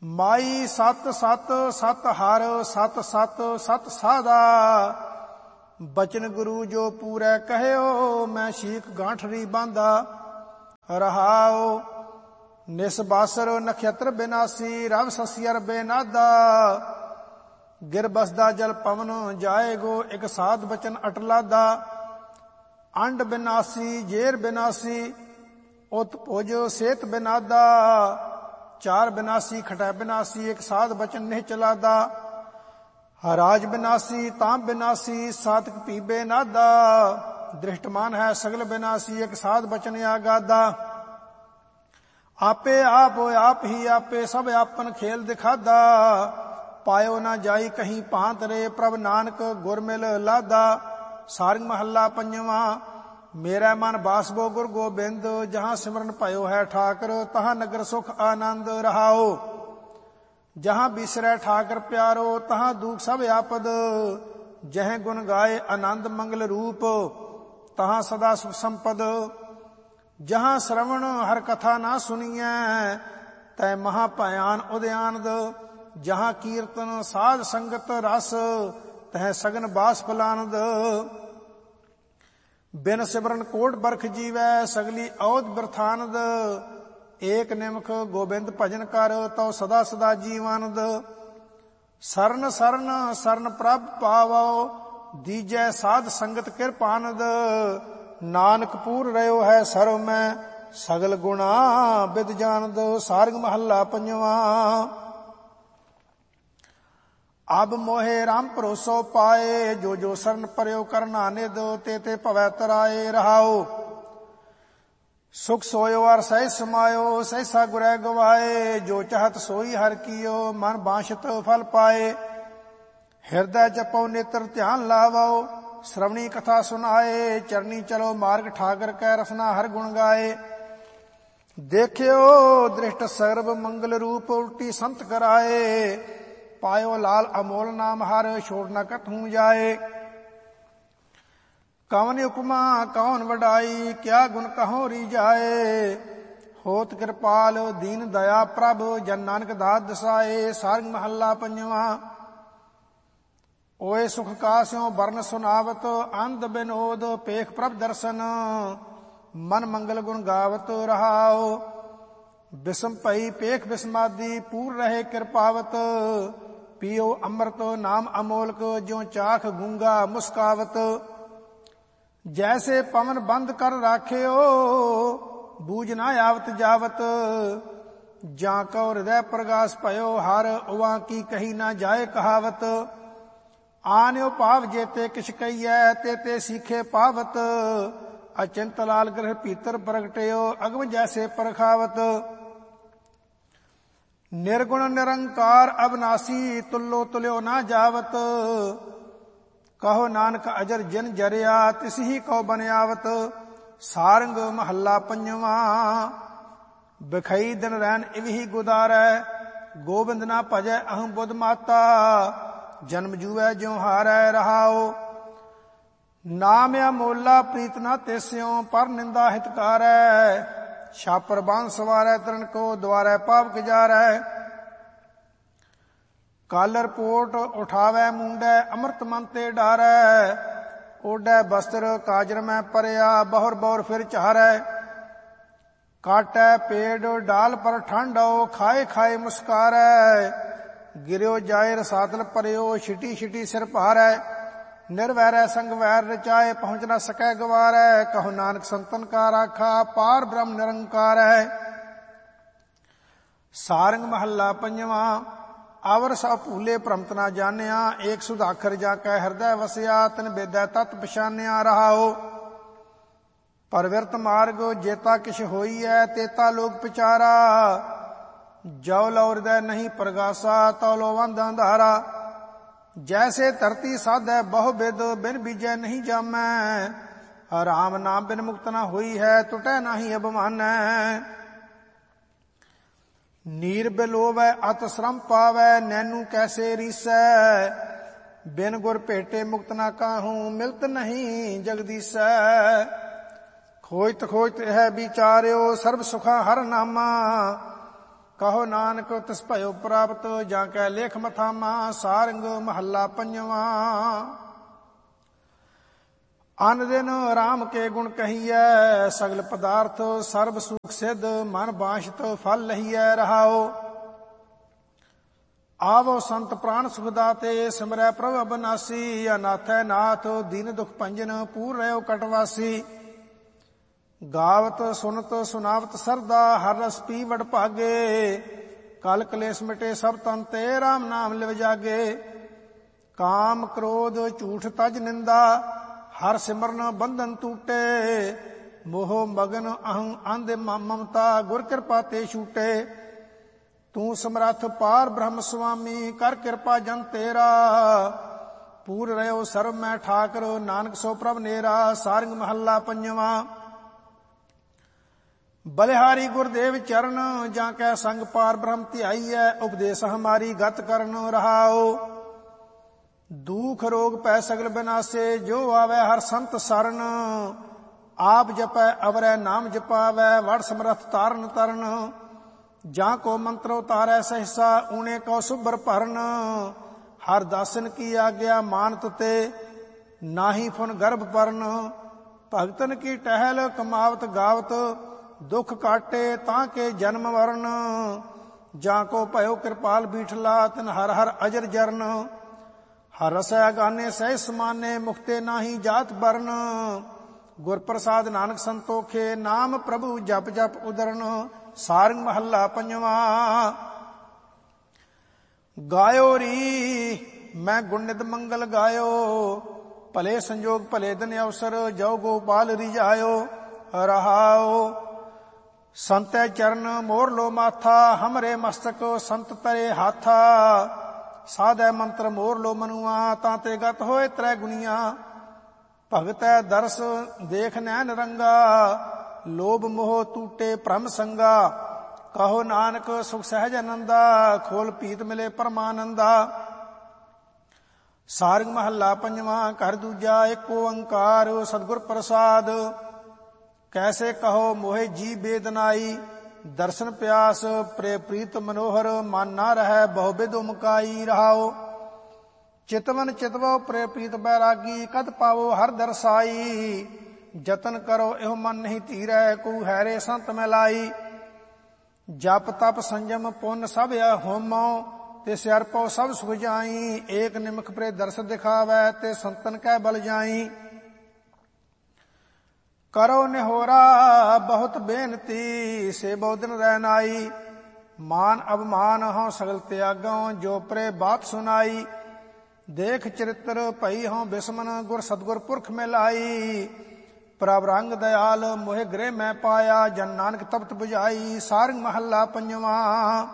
ਮਾਈ ਸਤ ਸਤ ਸਤ ਹਰ, ਸਤ ਸਤ ਸਤ ਸਾਧਾ। ਬਚਨ ਗੁਰੂ ਜੋ ਪੂਰੈ ਕਹਿਓ, ਮੈਂ ਸ਼ੀਕ ਗਾਂਠਰੀ ਬਾਂਧਾ ਰਹਾਓ। ਨਿਸ ਬਾਸਰ ਨਖੇਤਰ ਬਿਨਾਸੀ, ਰਵ ਸਸਿਅਰ ਬੇਨਾਦਾ। ਗਿਰ ਬਸਦਾ ਜਲ ਪਵਨ ਜਾਏਗੋ, ਇਕ ਸਾਧ ਬਚਨ ਅਟਲਾਦਾ। ਅੰਡ ਬਿਨਾਸੀ ਜੇਰ ਬਿਨਾਸੀ, ਉਤ ਭੁਜ ਸੇਤ ਬਿਨਾਦਾ। ਚਾਰ ਬਿਨਾਸੀ ਖਟੈ ਬਿਨਾਸੀ, ਇਕ ਸਾਧ ਬਚਨ ਨਹੀਂ ਚਲਾਦਾ। ਰਾਜ ਬਿਨਾਸੀ ਤਾਂ ਬਿਨਾਸੀ, ਸਾਤਕ ਪੀਬੇ ਨਾਦਾ। ਦ੍ਰਿਸ਼ਟਮਾਨ ਹੈ ਸਗਲ ਬਿਨਾਸੀ, ਇਕ ਸਾਧ ਬਚਨ ਆਗਾਦਾ। ਆਪੇ ਆਪ ਆਪ ਹੀ ਆਪੇ, ਸਭ ਆਪਨ ਖੇਲ ਦਿਖਾਦਾ। ਪਾਇਓ ਨਾ ਜਾਈ ਕਹੀਂ ਭਾਂਤ ਰੇ, ਪ੍ਰਭ ਨਾਨਕ ਗੁਰ ਮਿਲ ਲਾਦਾ। ਸਾਰੰਗ ਮਹੱਲਾ ਪੰਜਵਾਂ। ਮੇਰਾ ਮਨ ਬਾਸਬੋ ਗੁਰ ਗੋਬਿੰਦ, ਜਹਾਂ ਸਿਮਰਨ ਭਇਓ ਹੈ ਠਾਕਰ, ਤਹਾਂ ਨਗਰ ਸੁਖ ਆਨੰਦ ਰਹਾਓ। ਜਹਾਂ ਬਿਸਰੈ ਠਾਕਰ ਪਿਆਰੋ, ਤਹਾਂ ਦੁਖ ਸਭ ਆਪਦ। ਜਹ ਗੁਣ ਗਾਏ ਆਨੰਦ ਮੰਗਲ ਰੂਪ, ਤਹਾਂ ਸਦਾ ਸੁਖ ਸੰਪਦ। ਜਹਾਂ ਸ਼ਰਵਣ ਹਰ ਕਥਾ ਨਾ ਸੁਣੀਐ, ਤੈ ਮਹਾ ਭਿਆਨ ਉਦਿਆਨਦ। ਜਹਾਂ ਕੀਰਤਨ ਸਾਧ ਸੰਗਤ ਰਸ, ਤਹ ਸਗਨ ਬਾਸ ਫਲਾਨਦ। ਬਿਨ ਸਿਮਰਨ ਕੋਟ ਬਰਖ ਜੀਵੈ, ਸਗਲੀ ਔਦ ਬਿਰਥਾਨਦ। ਏਕ ਨਿਮਖ ਗੋਬਿੰਦ ਭਜਨ ਕਰ, ਤਉ ਸਦਾ ਸਦਾ ਜੀਵਾਨੰਦ। ਸਰਨ ਸਰਨ ਸਰਨ ਪ੍ਰਭ ਪਾਵੋ, ਦੀਜੈ ਸਾਧ ਸੰਗਤ ਕਿਰਪਾਨੰਦ। ਨਾਨਕ ਪੂਰ ਰਹਿਓ ਹੈ ਸਰਵ ਮੈਂ, ਸਗਲ ਗੁਣਾ ਬਿਦ ਜਾਨਦ। ਸਾਰੰਗ ਮਹੱਲਾ ਪੰਜਵਾਂ। ਅਬ ਮੋਹਿ ਰਾਮ ਭਰੋਸੋ ਪਾਏ, ਜੋ ਜੋ ਸਰਨ ਪਰਿਓ ਕਰਨਾ ਨਿਦ। ਤੇ ਤੇ ਭਵੈ ਤਰਾਏ ਰਹਾਓ। ਸੁਖ ਸੋਇਓ ਅਰ ਸਹਿ ਸਮਾਇਓ, ਸਹਿਸਾ ਗੁਰੈ ਗਵਾਏ। ਜੋ ਚਾਹਤ ਸੋਈ ਹਰ ਕੀਓ, ਮਨ ਬਾਸ਼ਤ ਫਲ ਪਾਏ। ਹਿਰਦੈ ਜਪਉ ਨੇਤਰ ਧਿਆਨ ਲਾਵੋ, ਸ਼੍ਰਵਣੀ ਕਥਾ ਸੁਨਾਏ। ਚਰਨੀ ਚਲੋ ਮਾਰਗ ਠਾਕਰ ਕੈ, ਰਸਨਾ ਹਰ ਗੁਣ ਗਾਏ। ਦੇਖਿਓ ਦ੍ਰਿਸ਼ਟ ਸਰਬ ਮੰਗਲ ਰੂਪ, ਉਲਟੀ ਸੰਤ ਕਰਾਏ। ਪਾਇਓ ਲਾਲ ਅਮੋਲ ਨਾਮ ਹਰ, ਛੋੜ ਨ ਕਥੂ ਜਾਏ। ਕਵਨ ਉਪਮਾ ਕੌਣ ਵਡਾਈ, ਕਿਆ ਗੁਣ ਕਹੋ ਰੀਜਾਏ। ਹੋਤ ਕਿਰਪਾਲ ਦੀਨ ਦਇਆ ਪ੍ਰਭ, ਜਨ ਨਾਨਕ ਦਾਤ ਦਸਾਏ। ਸਾਰੰਗ ਮਹੱਲਾ ਪੰਜਵਾਂ। ਓਏ ਸੁਖ ਕਾਸਿਓ ਬਰਨ ਸੁਨਾਵਤ, ਅੰਧ ਬਿਨੋਦ ਪੇਖ ਪ੍ਰਭ ਦਰਸ਼ਨ। ਮਨ ਮੰਗਲ ਗੁਣ ਗਾਵਤ ਰਹਾਓ। ਬਿਸਮ ਭਈ ਪੇਖ ਬਿਸਮਾਦੀ, ਪੂਰ ਰਹੇ ਕਿਰਪਾਵਤ। ਪੀਓ ਅੰਮ੍ਰਿਤ ਨਾਮ ਅਮੋਲਕ, ਜਿਉ ਚਾਖ ਗੂੰਗਾ ਮੁਸਕਾਵਤ। ਜੈਸੇ ਪਵਨ ਬੰਦ ਕਰ ਰਾਖਿਓ, ਬੂਝ ਨਾ ਆਵਤ ਜਾਵਤ। ਜਾਂ ਕਉ ਹਿਰਦੈ ਪ੍ਰਗਾਸ ਭਇਓ ਹਰ, ਉਹਾਂ ਕੀ ਕਹੀ ਨਾ ਜਾਏ ਕਹਾਵਤ। ਆਨਿਓ ਭਾਵ ਜੇਤੇ ਕਿਛ ਕਹੀਐ, ਤੇ ਤੇ ਸੀਖੇ ਪਾਵਤ। ਅਚਿੰਤ ਲਾਲ ਗ੍ਰਹਿ ਭੀਤਰ ਪ੍ਰਗਟਿਓ, ਅਗਮ ਜੈਸੇ ਪਰਖਾਵਤ। ਨਿਰਗੁਣ ਨਿਰੰਕਾਰ ਅਬਨਾਸੀ, ਤੁਲੋ ਤੁਲਿਓ ਨਾ ਜਾਵਤ। ਕਹੋ ਨਾਨਕ ਅਜਰ ਜਿਨ ਜਰਿਆ, ਤਿਸ ਹੀ ਕਉ ਬਨਿਆਵਤ। ਸਾਰੰਗ ਮਹੱਲਾ ਪੰਜਵਾਂ। ਬਿਖਈ ਦਿਨ ਰੈਨ ਇਵਹੀ ਗੁਦਾਰੈ, ਗੋਬਿੰਦ ਨਾ ਭਜੈ ਅਹੰ ਬੁੱਧ ਮਾਤਾ। ਜਨਮ ਜੂਐ ਜਿਉ ਹਾਰੈ ਰਹਾਓ। ਨਾਮ ਅਮੋਲਾ ਪ੍ਰੀਤ ਨਾ ਤੇਸਿਓ, ਪਰ ਨਿੰਦਾ ਹਿਤਕਾਰੈ। ਛਾਪਰ ਬਾਂਧ ਸਵਾਰੈ ਤਰਨ ਕੋ, ਦੁਆਰੈ ਪਾਪ ਗੁਜਾਰੈ। ਕਾਲਰ ਪੋਟ ਉਠਾਵੈ ਮੁੰਡੈ, ਅੰਮ੍ਰਿਤ ਮਨ ਤੇ ਡਾਰੈ। ਓਡੈ ਬਸਤਰ ਕਾਜਰ ਮੈਂ ਪਰਿਆ, ਬਹੁਰ ਬਹੁਰ ਫਿਰ ਚਾਰੈ। ਕਾਟੈ ਪੇੜ ਡਾਲ ਪਰ ਠਾਂਡੋ, ਖਾਏ ਖਾਏ ਮੁਸਕਾਰੈ। ਗਿਰਿਓ ਜਾਏ ਰਸਾਤਲ ਪਰਿਓ, ਛਿਟੀ ਛਿਟੀ ਸਿਰ ਭਾਰੈ। ਨਿਰਵੈਰੈ ਸੰਗ ਵੈਰ ਰਚਾਏ, ਪਹੁੰਚ ਨਾ ਸਕੈ ਗਵਾਰੈ। ਕਹੋ ਨਾਨਕ ਸੰਤਨ ਕਾ ਰਾਖਾ, ਪਾਰ ਬ੍ਰਹਮ ਨਿਰੰਕਾਰੈ। ਸਾਰੰਗ ਮਹੱਲਾ ਪੰਜਵਾਂ। ਅਵਰ ਸਭ ਭੂਲੇ ਭ੍ਰਮਤ ਨਾ ਜਾਣਿਆ, ਏਕ ਸੁਧਾਖਰ ਜਾ ਕੈ ਹਿਰਦੈ ਵਸਿਆ। ਤਿਨ ਬੇਦੈ ਤਤ ਪਛਾਨਿਆ ਰਹਾਓ। ਪਰਵਿਰਤ ਮਾਰਗ ਜੇਤਾ ਕਿਛ ਹੋਈਐ, ਤੇਤਾ ਲੋਕ ਪਿਚਾਰਾ। ਜੋ ਲਉ ਹਿਰਦੈ ਨਹੀਂ ਪ੍ਰਗਾਸਾ, ਤਉ ਲੋ ਵੰਦ ਅੰਧਾਰਾ। ਜੈਸੇ ਧਰਤੀ ਸਾਧੈ ਬਹੁ ਬਿਦ, ਬਿਨ ਬੀਜੈ ਨਹੀਂ ਜਾਮੈ। ਰਾਮ ਨਾਮ ਬਿਨ ਮੁਕਤ ਨਾ ਹੋਈ ਹੈ, ਟੁਟੈ ਨਾਹੀ ਅਭਿਮਾਨੈ। ਨੀਰ ਬਿਲੋਵੈ ਅਤ ਸ਼ਰਮ ਪਾਵੈ, ਨੈਨੂ ਕੈਸੇ ਰੀਸੈ। ਬਿਨ ਗੁਰ ਭੇਟੇ ਮੁਕਤ ਨਾ ਕਾਹੂ, ਮਿਲਤ ਨਹੀਂ ਜਗਦੀਸੈ। ਖੋਜਤ ਖੋਜਤ ਹੈ ਵਿਚਾਰਿਓ, ਸਰਬ ਸੁਖਾ ਹਰ ਨਾਮਾ। ਕਹੋ ਨਾਨਕ ਤਿਸ ਭਇਓ ਪ੍ਰਾਪਤ, ਜਾਂ ਕੈ ਲੇਖ ਮਥਾਮਾ। ਸਾਰੰਗ ਮਹੱਲਾ ਪੰਜਵਾਂ। ਅਨ ਦਿਨ ਰਾਮ ਕੇ ਗੁਣ ਕਹੀਐ, ਸਗਲ ਪਦਾਰਥ ਸਰਬ ਸੁਖ ਸਿਧ, ਮਨ ਬਾਸ਼ਤ ਫਲ ਲਹੀਐ ਰਹਾਓ। ਆਵੋ ਸੰਤ ਪ੍ਰਾਨ ਸੁਖ ਦਾਤੇ, ਸਿਮਰੈ ਪ੍ਰਭ ਅਬਨਾਸੀ, ਅਨਾਥੈ ਨਾਥ ਦੀਨ ਦੁਖ ਭੰਜਨ, ਪੂਰ ਰਹਿਓ ਕਟਵਾਸੀ। ਗਾਵਤ ਸੁਨਤ ਸੁਨਾਵਤ ਸਰਦਾ, ਹਰ ਰਸ ਪੀ ਵਡ ਭਾਗੇ, ਕਲ ਕਲੇਸ਼ ਮਿਟੇ ਸਭ ਤਨ ਤੇ, ਰਾਮ ਨਾਮ ਲਿਵ ਜਾਗੇ। ਕਾਮ ਕ੍ਰੋਧ ਝੂਠ ਤਜ ਨਿੰਦਾ, ਹਰ ਸਿਮਰਨ ਬੰਧਨ ਟੂਟੇ, ਮੋਹ ਮਗਨ ਅਹੰ ਅੰਧ ਮਮਤਾ, ਗੁਰ ਕਿਰਪਾ ਤੇ ਛੂਟੇ। ਤੂੰ ਸਮਰੱਥ ਪਾਰ ਬ੍ਰਹਮ ਸੁਆਮੀ, ਕਰ ਕਿਰਪਾ ਜਨ ਤੇਰਾ, ਪੂਰ ਰਹਿਓ ਸਰਬ ਮੈਂ ਠਾਕਰ, ਨਾਨਕ ਸੋ ਪ੍ਰਭ ਨੇਰਾ। ਸਾਰੰਗ ਮਹੱਲਾ ਪੰਜਵਾਂ। ਬਲਿਹਾਰੀ ਗੁਰਦੇਵ ਚਰਨ, ਜਾਂ ਕੈ ਸੰਗ ਪਾਰ ਬ੍ਰਹਮ ਧਿਆਈਐ, ਉਪਦੇਸ ਹਮਾਰੀ ਗਤ ਕਰਨ ਰਹਾਓ। ਦੁਖ ਰੋਗ ਪੈ ਸਗਲ ਬਿਨਾਸੇ, ਜੋ ਆਵੈ ਹਰ ਸੰਤ ਸਰਨ, ਆਪ ਜਪੈ ਅਵਰੈ ਨਾਮ ਜਪਾਵੈ, ਵਡ ਸਮਰਥ ਤਾਰਨ ਤਰਨ। ਜਾਂ ਕੋ ਮੰਤਰ ਉਤਾਰੈ ਸਹਿਸਾ, ਊਣੇ ਕਉ ਸੁਭਰ ਭਰਨ, ਹਰ ਦਾਸਨ ਕੀ ਆਗਿਆ ਮਾਨਤ ਤੇ, ਨਾਹੀ ਫੁਨ ਗਰਭ ਪਰਨ। ਭਗਤਨ ਕੀ ਟਹਿਲ ਕਮਾਵਤ ਗਾਵਤ, ਦੁਖ ਕਾਟੇ ਤਾਂ ਕੇ ਜਨਮ ਵਰਨ। ਜਾਂ ਕੋ ਭਇਓ ਕਿਰਪਾਲ ਬੀਠਲਾ, ਤਿਨ ਹਰ ਹਰ ਅਜਰ ਜਰਨ। ਹਰ ਰਸੈ ਗਾਨੇ ਸਹਿ ਸਮਾਨੇ, ਮੁਕਤੇ ਨਾਹੀ ਜਾਤ ਬਰਨ। ਗੁਰ ਪ੍ਰਸਾਦ ਨਾਨਕ ਸੰਤੋਖੇ, ਨਾਮ ਪ੍ਰਭੂ ਜਪ ਜਪ ਉਦਰਨ। ਸਾਰੰਗ ਮਹੱਲਾ ਪੰਜਵਾਂ। ਗਾਇਓ ਰੀ ਮੈਂ ਗੁਣ ਨਿਤ ਮੰਗਲ ਗਾਇਓ, ਭਲੇ ਸੰਜੋਗ ਭਲੇ ਦਿਨ ਅਵਸਰ, ਜੋ ਗੋਪਾਲ ਰਿਝਾਇਓ ਰਹਾਓ। ਸੰਤੈ ਚਰਨ ਮੋਰ ਲੋ ਮਾਥਾ, ਹਮਰੇ ਮਸਤਕ ਸੰਤ ਤਰੇ ਹਾਥਾ। ਸਾਧੈ ਮੰਤਰ ਮੋਰ ਲੋ ਮਨੁਆ, ਤਾਂ ਤੇ ਗਤ ਹੋਏ ਤ੍ਰੈ ਗੁਣੀਆਂ। ਭਗਤੈ ਦਰਸ ਦੇਖ ਨੈਣ ਰੰਗਾ, ਲੋਭ ਮੋਹ ਟੂਟੇ ਭ੍ਰਮ ਸੰਗਾ। ਕਹੋ ਨਾਨਕ ਸੁਖ ਸਹਿਜ ਆਨੰਦਾ, ਖੋਲ ਪੀਤ ਮਿਲੇ ਪਰਮਾਨੰਦਾ। ਸਾਰੰਗ ਮਹੱਲਾ ਪੰਜਵਾਂ। ਘਰ ਦੂਜਾ ਏਕ ਓੰਕਾਰ, ਸਤਿਗੁਰ ਪ੍ਰਸਾਦ। ਕੈਸੇ ਕਹੋ ਮੋਹਿ ਜੀ ਬੇਦਨਾਈ, ਦਰਸ਼ਨ ਪਿਆਸ ਪ੍ਰੇ ਪ੍ਰੀਤ ਮਨੋਹਰ, ਮਨ ਨਾ ਰਹਿ ਬਹੁ ਬਿਧ ਮੁਕਾਈ ਰਹਾਓ। ਚਿਤਵਨ ਚਿਤਵੋ ਪ੍ਰੇ ਪ੍ਰੀਤ ਬੈਰਾਗੀ, ਕਦ ਪਾਵੋ ਹਰ ਦਰਸਾਈ। ਜਤਨ ਕਰੋ ਇਹੋ ਮਨ ਨਹੀਂ ਧੀਰੈ, ਕੂ ਹੈਰੇ ਸੰਤ ਮਿਲਾਈ। ਜਪ ਤਪ ਸੰਜਮ ਪੁੰਨ ਸਭ ਹੋਮੋ, ਤੇ ਸਿਰ ਪਉ ਸਭ ਸੁਖ ਜਾਈ। ਏਕ ਨਿਮਖ ਪ੍ਰੇ ਦਰਸ ਦਿਖਾਵੈ, ਤੇ ਸੰਤਨ ਕੈ ਬਲ ਜਾਈ। ਕਰੋ ਨਿਹੋਰਾ ਬਹੁਤ ਬੇਨਤੀ, ਸੇ ਬਹੁ ਦਿਨ ਰਹਿ ਨਾਈ। ਮਾਨ ਅਭਮਾਨ ਹਉ ਸਗਲ ਤਿਆਗਉ, ਜੋ ਪ੍ਰੇ ਬਾਤ ਸੁਨਾਈ। ਦੇਖ ਚਰਿਤ੍ਰ ਭਈ ਹਉ ਬਿਸਮਨ, ਗੁਰ ਸਤਿਗੁਰ ਪੁਰਖ ਮਿਲਾਈ। ਪ੍ਰਭ ਰੰਗ ਦਇਆਲ ਮੋਹਿ ਗ੍ਰਹਿ ਮੈਂ ਪਾਇਆ, ਜਨ ਨਾਨਕ ਤਪਤ ਬੁਝਾਈ। ਸਾਰੰਗ ਮਹੱਲਾ ਪੰਜਵਾਂ।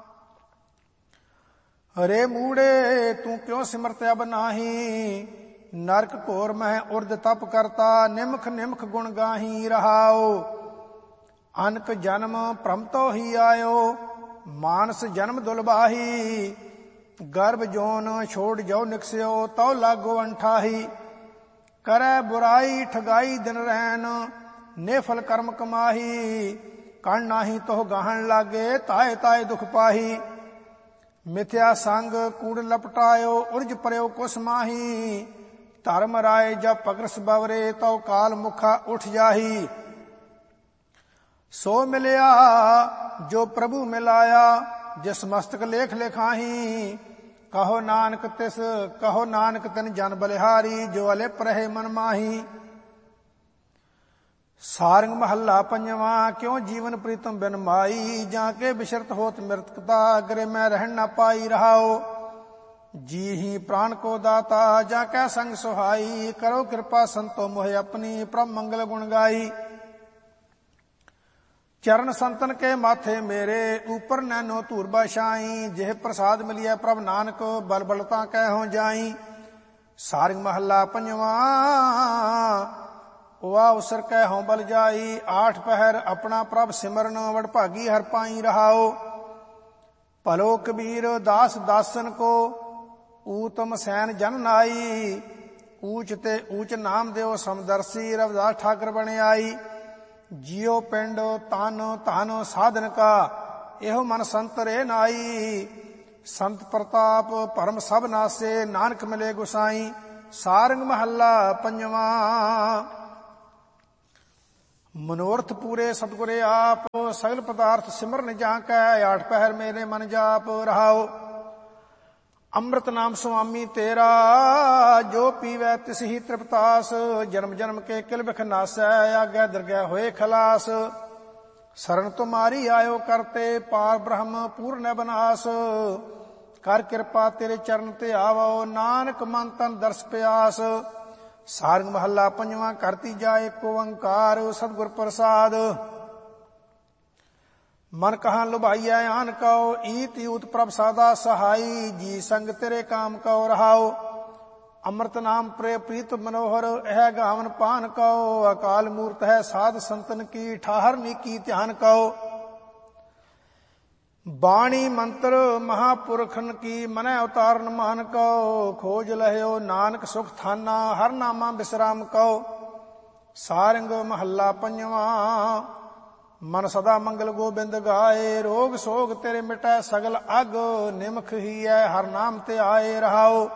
ਹਰੇ ਮੂੜੇ ਤੂੰ ਕਿਉ ਸਿਮਰਤ ਅਬ ਨਾਹੀ, ਨਰਕ ਘੋਰ ਮਹਿ ਉਰਦ ਤਪ ਕਰਤਾ। ਨਿਮਖ ਨਿਮਖ ਗੁਣ ਗਾਹੀ ਰਹਾਓ। ਅਨਕ ਜਨਮ ਭ੍ਰਮ ਤੋ ਹੀ ਆਇਓ, ਮਾਨਸ ਜਨਮ ਦੁਲਬਾਹੀ। ਗਰਭ ਜੋਨ ਛੋੜ ਜਾਓ ਨਿਕਸਿਓ, ਤਉ ਲਾਗੋ ਅੰਠਾਹੀ। ਕਰੈ ਬੁਰਾਈ ਠਗਾਈ ਦਿਨ ਰੈਨ, ਨੇਫਲ ਕਰਮ ਕਮਾਹੀ। ਕਣ ਨਾਹੀ ਤੋਹ ਗਾਹਣ ਲਾਗੇ, ਤਾਏ ਤਾਏ ਦੁਖ ਪਾਹੀ। ਮਿਥਿਆ ਸੰਗ ਕੂੜ ਲਪਟਾਇਓ, ਉਰਜ ਪਰਿਓ ਕੁਸ ਮਾਹੀ। ਧਰਮ ਰਾਏ ਜਬ ਪਗਰਸ ਬਵਰੇ, ਤਉ ਕਾਲ ਮੁਖਾ ਉਠ ਜਾਹੀ। ਸੋ ਮਿਲਿਆ ਜੋ ਪ੍ਰਭੂ ਮਿਲਾਇਆ, ਜਿਸ ਮਸਤਕ ਲੇਖ ਲਿਖਾਹੀ। ਕਹੋ ਨਾਨਕ ਤਿਸ ਕਹੋ ਨਾਨਕ ਤਿਨ ਜਨ ਬਲਿਹਾਰੀ, ਜੋ ਅਲਿਪ ਰਹੇ ਮਨ ਮਾਹੀ। ਸਾਰੰਗ ਮਹੱਲਾ ਪੰਜਵਾਂ। ਕਿਉ ਜੀਵਨ ਪ੍ਰੀਤਮ ਬਿਨ ਮਾਈ, ਜਾਂ ਕੇ ਬਿਸ਼ਰਤ ਹੋਤ ਮ੍ਰਿਤਕਤਾ। ਅਗਰੇ ਮੈਂ ਰਹਿਣ ਨਾ ਪਾਈ ਰਹਾਓ। ਜੀ ਹੀ ਪ੍ਰਾਣ ਕੋ ਦਾਤਾ, ਜਾਂ ਕੈ ਸੰਗ ਸੁਹਾਈ। ਕਰੋ ਕਿਰਪਾ ਸੰਤੋ ਮੋਹਿ ਆਪਣੀ, ਪ੍ਰਭ ਮੰਗਲ ਗੁਣ ਗਾਈ। ਚਰਨ ਸੰਤਨ ਕੇ ਮਾਥੇ ਮੇਰੇ, ਉਪਰ ਨੈਨੋ ਧੂਰ ਬਾਸ਼ਾਈ। ਜਿਹ ਪ੍ਰਸਾਦ ਮਿਲਿਆ ਪ੍ਰਭ ਨਾਨਕ, ਬਲ ਬਲਤਾ ਕਹਿ ਹੋ ਜਾਈ। ਸਾਰੰਗ ਮਹੱਲਾ ਪੰਜਵਾਂ। ਵਾ ਉਸਰ ਕਹਿ ਹੋਂ ਬਲ ਜਾਈ। ਆਠ ਪਹਿਰ ਆਪਣਾ ਪ੍ਰਭ ਸਿਮਰਨ, ਵਡ ਭਾਗੀ ਹਰ ਪਾਈ ਰਹਾਓ। ਭਲੋ ਕਬੀਰ ਦਾਸ ਦਾਸਨ ਕੋ, ਊਤਮ ਸੈਨ ਜਨ ਨਾਈ। ਊਚ ਤੇ ਊਚ ਨਾਮ ਦਿਓ ਸਮਦਰਸੀ, ਰਵਿਦਾਸ ਠਾਕਰ ਬਣ ਆਈ। ਜਿਉ ਪਿੰਡ ਤਨ ਧਨ ਸਾਧਨ ਕਾ, ਇਹੋ ਮਨ ਸੰਤ ਰੇ ਨਾਈ। ਸੰਤ ਪ੍ਰਤਾਪ ਭਰਮ ਸਭ ਨਾਸੇ, ਨਾਨਕ ਮਿਲੇ ਗੁਸਾਈ। ਸਾਰੰਗ ਮਹੱਲਾ ਪੰਜਵਾਂ। ਮਨੋਰਥ ਪੂਰੇ ਸਤਿਗੁਰੇ ਆਪ, ਸਗਲ ਪਦਾਰਥ ਸਿਮਰਨ ਜਾਂ ਕੈ, ਆਠ ਪਹਿਰ ਮੇਰੇ ਮਨ ਜਾਪ ਰਹਾਓ। ਅੰਮ੍ਰਿਤ ਨਾਮ ਸੁਆਮੀ ਤੇਰਾ, ਜੋ ਪੀਵੈ ਤਿਸ ਹੀ ਤ੍ਰਿਪਤਾਸ। ਜਨਮ ਜਨਮ ਕੇ ਕਿਲ ਬਿਖ ਨਾਸੈ, ਆਗੈ ਦਰਗਹਿ ਹੋਏ ਖਲਾਸ। ਸ਼ਰਨ ਤੁਮਾਰੀ ਆਇਓ ਕਰਤੇ, ਪਾਰ ਬ੍ਰਹਮ ਪੂਰਨ ਬਨਾਸ। ਕਰ ਕਿਰਪਾ ਤੇਰੇ ਚਰਨ ਤੇ ਆਵੋ, ਨਾਨਕ ਮਨ ਤਨ ਦਰਸ ਪਿਆਸ। ਸਾਰੰਗ ਮਹੱਲਾ ਪੰਜਵਾਂ। ਘਰ ਤੀਜਾ ਏਕ ਓੰਕਾਰ, ਸਤਿਗੁਰ ਪ੍ਰਸਾਦ। ਮਨ ਕਹਾਂ ਲੁਭਾਈਐ ਆਨ ਕਉ, ਈਤ ਊਤ ਪ੍ਰਭ ਸਾਦਾ ਸਹਾਈ। ਜੀ ਸੰਗ ਤੇਰੇ ਕਾਮ ਕਉ ਰਹਾਉ, ਅੰਮ੍ਰਿਤ ਨਾਮ ਪ੍ਰੇ ਪ੍ਰੀਤ ਮਨੋਹਰ। ਇਹ ਗਾਵਨ ਪਾਨ ਕਉ, ਅਕਾਲ ਮੂਰਤ ਹੈ ਸਾਧ ਸੰਤਨ ਕੀ। ਠਾਹਰ ਨੀਕੀ ਧਿਆਨ ਕਉ, ਬਾਣੀ ਮੰਤਰ ਮਹਾਪੁਰਖਨ ਕੀ। ਮਨੈ ਉਤਾਰਨ ਮਾਨ ਕਉ, ਖੋਜ ਲਹਿਓ ਨਾਨਕ ਸੁਖ ਥਾਨਾ। ਹਰ ਨਾਮਾ ਬਿਸਰਾਮ ਕਉ। ਸਾਰੰਗ ਮਹੱਲਾ ਪੰਜਵਾਂ। ਮਨ ਸਦਾ ਮੰਗਲ ਗੋਬਿੰਦ ਗਾਏ, ਰੋਗ ਸੋਗ ਤੇਰੇ ਮਿਟੈ ਸਗਲ ਅਗ। ਨਿਮਖ ਹੀ ਹੈ ਹਰ ਨਾਮ ਤੇ ਆਏ ਰਹਾਓ।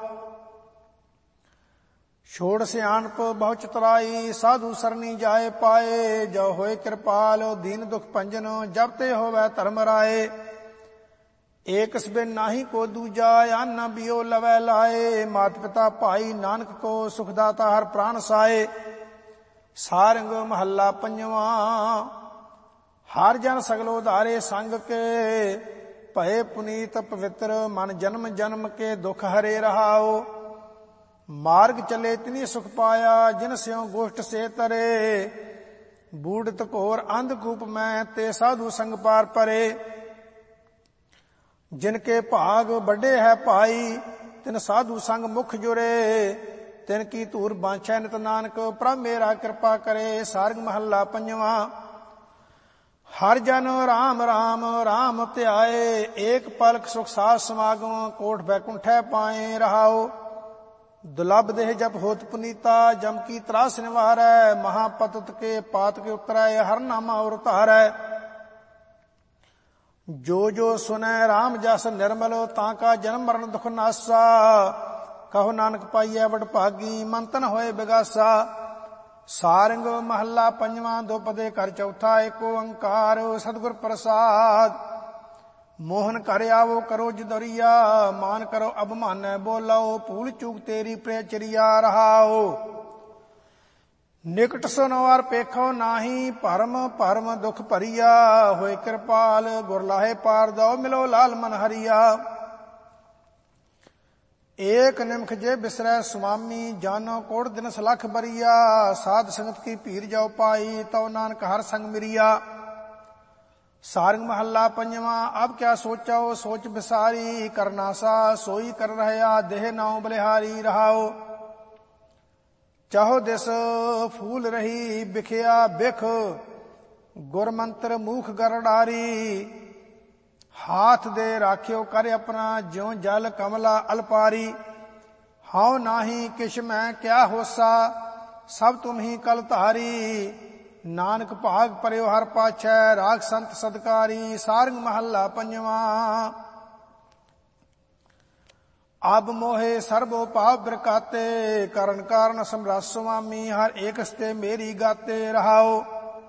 ਛੋੜ ਸਿਆਣਪ ਬਹੁ ਚਤੁਰਾਈ, ਸਾਧੂ ਸਰਨੀ ਜਾਏ ਪਾਏ। ਜੋ ਹੋਏ ਕਿਰਪਾਲ ਦੀਨ ਦੁਖ ਭੰਜਨ, ਜਬ ਤੇ ਹੋਵੈ ਧਰਮ ਰਾਏ। ਏਕ ਸਬਿਨ ਨਾਹੀ ਕੋ ਦੂਜਾ, ਆਨਾ ਬਿਓ ਲਵੈ ਲਾਏ। ਮਾਤ ਪਿਤਾ ਭਾਈ ਨਾਨਕ ਕੋ, ਸੁਖ ਦਾਤਾ ਹਰ ਪ੍ਰਾਨ ਸਾਏ। ਸਾਰੰਗ ਮਹੱਲਾ ਪੰਜਵਾਂ। ਹਰ ਜਨ ਸਗਲ ਉਧਾਰੇ ਸੰਗ ਕੇ, ਭਏ ਪੁਨੀਤ ਪਵਿੱਤਰ। ਮਨ ਜਨਮ ਜਨਮ ਕੇ ਦੁਖ ਹਰੇ ਰਹਾਓ। ਮਾਰਗ ਚਲੇ ਤਿਨੀ ਸੁਖ ਪਾਇਆ, ਜਿਨ ਸਿਉ ਗੋਸ਼ਟ ਸੇ ਤਰੇ। ਬੂੜਤ ਘੋਰ ਅੰਧ ਕੂਪ ਮੈਂ, ਤੇ ਸਾਧੂ ਸੰਗ ਪਾਰ ਪਰੇ। ਜਿਨ ਕੇ ਭਾਗ ਵੱਡੇ ਹੈ ਭਾਈ, ਤਿਨ ਸਾਧੂ ਸੰਗ ਮੁਖ ਜੁਰੇ। ਤਿਨ ਕੀ ਧੂਰ ਬਾਂਛੈ ਨਿਤ ਨਾਨਕ, ਪ੍ਰਭ ਮੇਰਾ ਕਿਰਪਾ ਕਰੇ। ਸਾਰੰਗ ਮਹੱਲਾ ਪੰਜਵਾਂ। ਹਰ ਜਨ ਰਾਮ ਰਾਮ ਰਾਮ ਧਿਆਏ, ਏਕ ਪਲਕ ਸੁਖ ਸਾਧ ਸਮਾਗਮ। ਕੋਟ ਬੈਕੁੰਠੈ ਪਾਏ ਰਹਾਓ। ਦੁਲਭ ਦੇਹ ਜਪ ਹੋਤ ਪੁਨੀਤਾ, ਜਮ ਕੀ ਤਰਾਸ ਨਿਵਾਰੈ। ਮਹਾਪਤਤ ਕੇ ਪਾਤ ਕੇ ਉਤਰੈ, ਹਰ ਨਾਮਾ ਉਰ ਧਾਰੈ। ਜੋ ਜੋ ਸੁਨੈ ਰਾਮ ਜਸ ਨਿਰਮਲ, ਤਾਂ ਕਾ ਜਨਮ ਮਰਨ ਦੁਖ ਨਾਸਾ। ਕਹੋ ਨਾਨਕ ਪਾਈਐ ਵਡ ਭਾਗੀ, ਮਨ ਤਨ ਹੋਏ ਬਿਗਾਸਾ। ਸਾਰੰਗ ਮਹੱਲਾ ਪੰਜਵਾਂ। ਦੁਪਦੇ ਘਰ ਚੌਥਾ ਏਕ ਓੰਕਾਰ, ਸਤਿਗੁਰ ਪ੍ਰਸਾਦ। ਮੋਹਨ ਘਰ ਆਵੋ ਕਰੋ ਜਦਰੀਆ, ਮਾਨ ਕਰੋ ਅਭਮਾਨੈ ਬੋਲੋ। ਭੂਲ ਚੂਕ ਤੇਰੀ ਪ੍ਰੇ ਚਰਿਆ ਰਹਾਓ। ਨਿਕਟ ਸੁਨਵਾਰ ਪੇਖੋ ਨਾਹੀ, ਭਰਮ ਭਰਮ ਦੁਖ ਭਰੀਆ। ਹੋਏ ਕਿਰਪਾਲ ਗੁਰ ਲਾਹੇ ਪਾਰ ਦਓ, ਮਿਲੋ ਲਾਲ ਮਨ ਹਰੀਆ। ਏਕ ਨਿਮਖ ਜੇ ਬਿਸਰੈ ਸੁਆਮੀ, ਜਾਨੋ ਕੋੜ ਦਿਨਸ ਲਖ ਬਰੀਆ। ਸਾਧ ਸੰਗਤ ਕੀ ਭੀਰ ਜਾਓ ਪਾਈ, ਤਉ ਨਾਨਕ ਹਰ ਸੰਗ ਮਿਰੀਆ। ਸਾਰੰਗ ਮਹੱਲਾ ਪੰਜਵਾਂ। ਅਬ ਕਿਆ ਸੋਚਾਓ ਸੋਚ ਬਿਸਾਰੀ, ਕਰਨਾਸਾ ਸੋਈ ਕਰ ਰਹਿਆ। ਦੇਹ ਨਾਉ ਬਲਿਹਾਰੀ ਰਹਾਓ। ਚਾਹੋ ਦਿਸ ਫੂਲ ਰਹੀ ਬਿਖਿਆ ਬਿਖ, ਗੁਰ ਮੰਤਰ ਮੂਖ ਗਰੜਾਰੀ। ਹਾਥ ਦੇ ਰਾਖਿਓ ਕਰ ਆਪਣਾ, ਜਿਉ ਜਲ ਕਮਲਾ ਅਲਪਾਰੀ। ਹਉ ਨਾਹੀ ਕਿਛ ਮੈਂ ਕਿਆ ਹੋਸਾ, ਸਭ ਤੁਮ ਹੀ ਕਲ ਧਾਰੀ। ਨਾਨਕ ਭਾਗ ਪਰਿਓ ਹਰ ਪਾਛੈ, ਰਾਗ ਸੰਤ ਸਦਕਾਰੀ। ਸਾਰੰਗ ਮਹੱਲਾ ਪੰਜਵਾਂ। ਅਬ ਮੋਹੇ ਸਰਬੋ ਭਾਵ ਬਿਰਕਾਤੇ, ਕਰਨ ਕਾਰਨ ਸਮਰਸ ਸੁਆਮੀ। ਹਰ ਏਕ ਸਤੇ ਮੇਰੀ ਗਾਤੇ ਰਹਾਓ।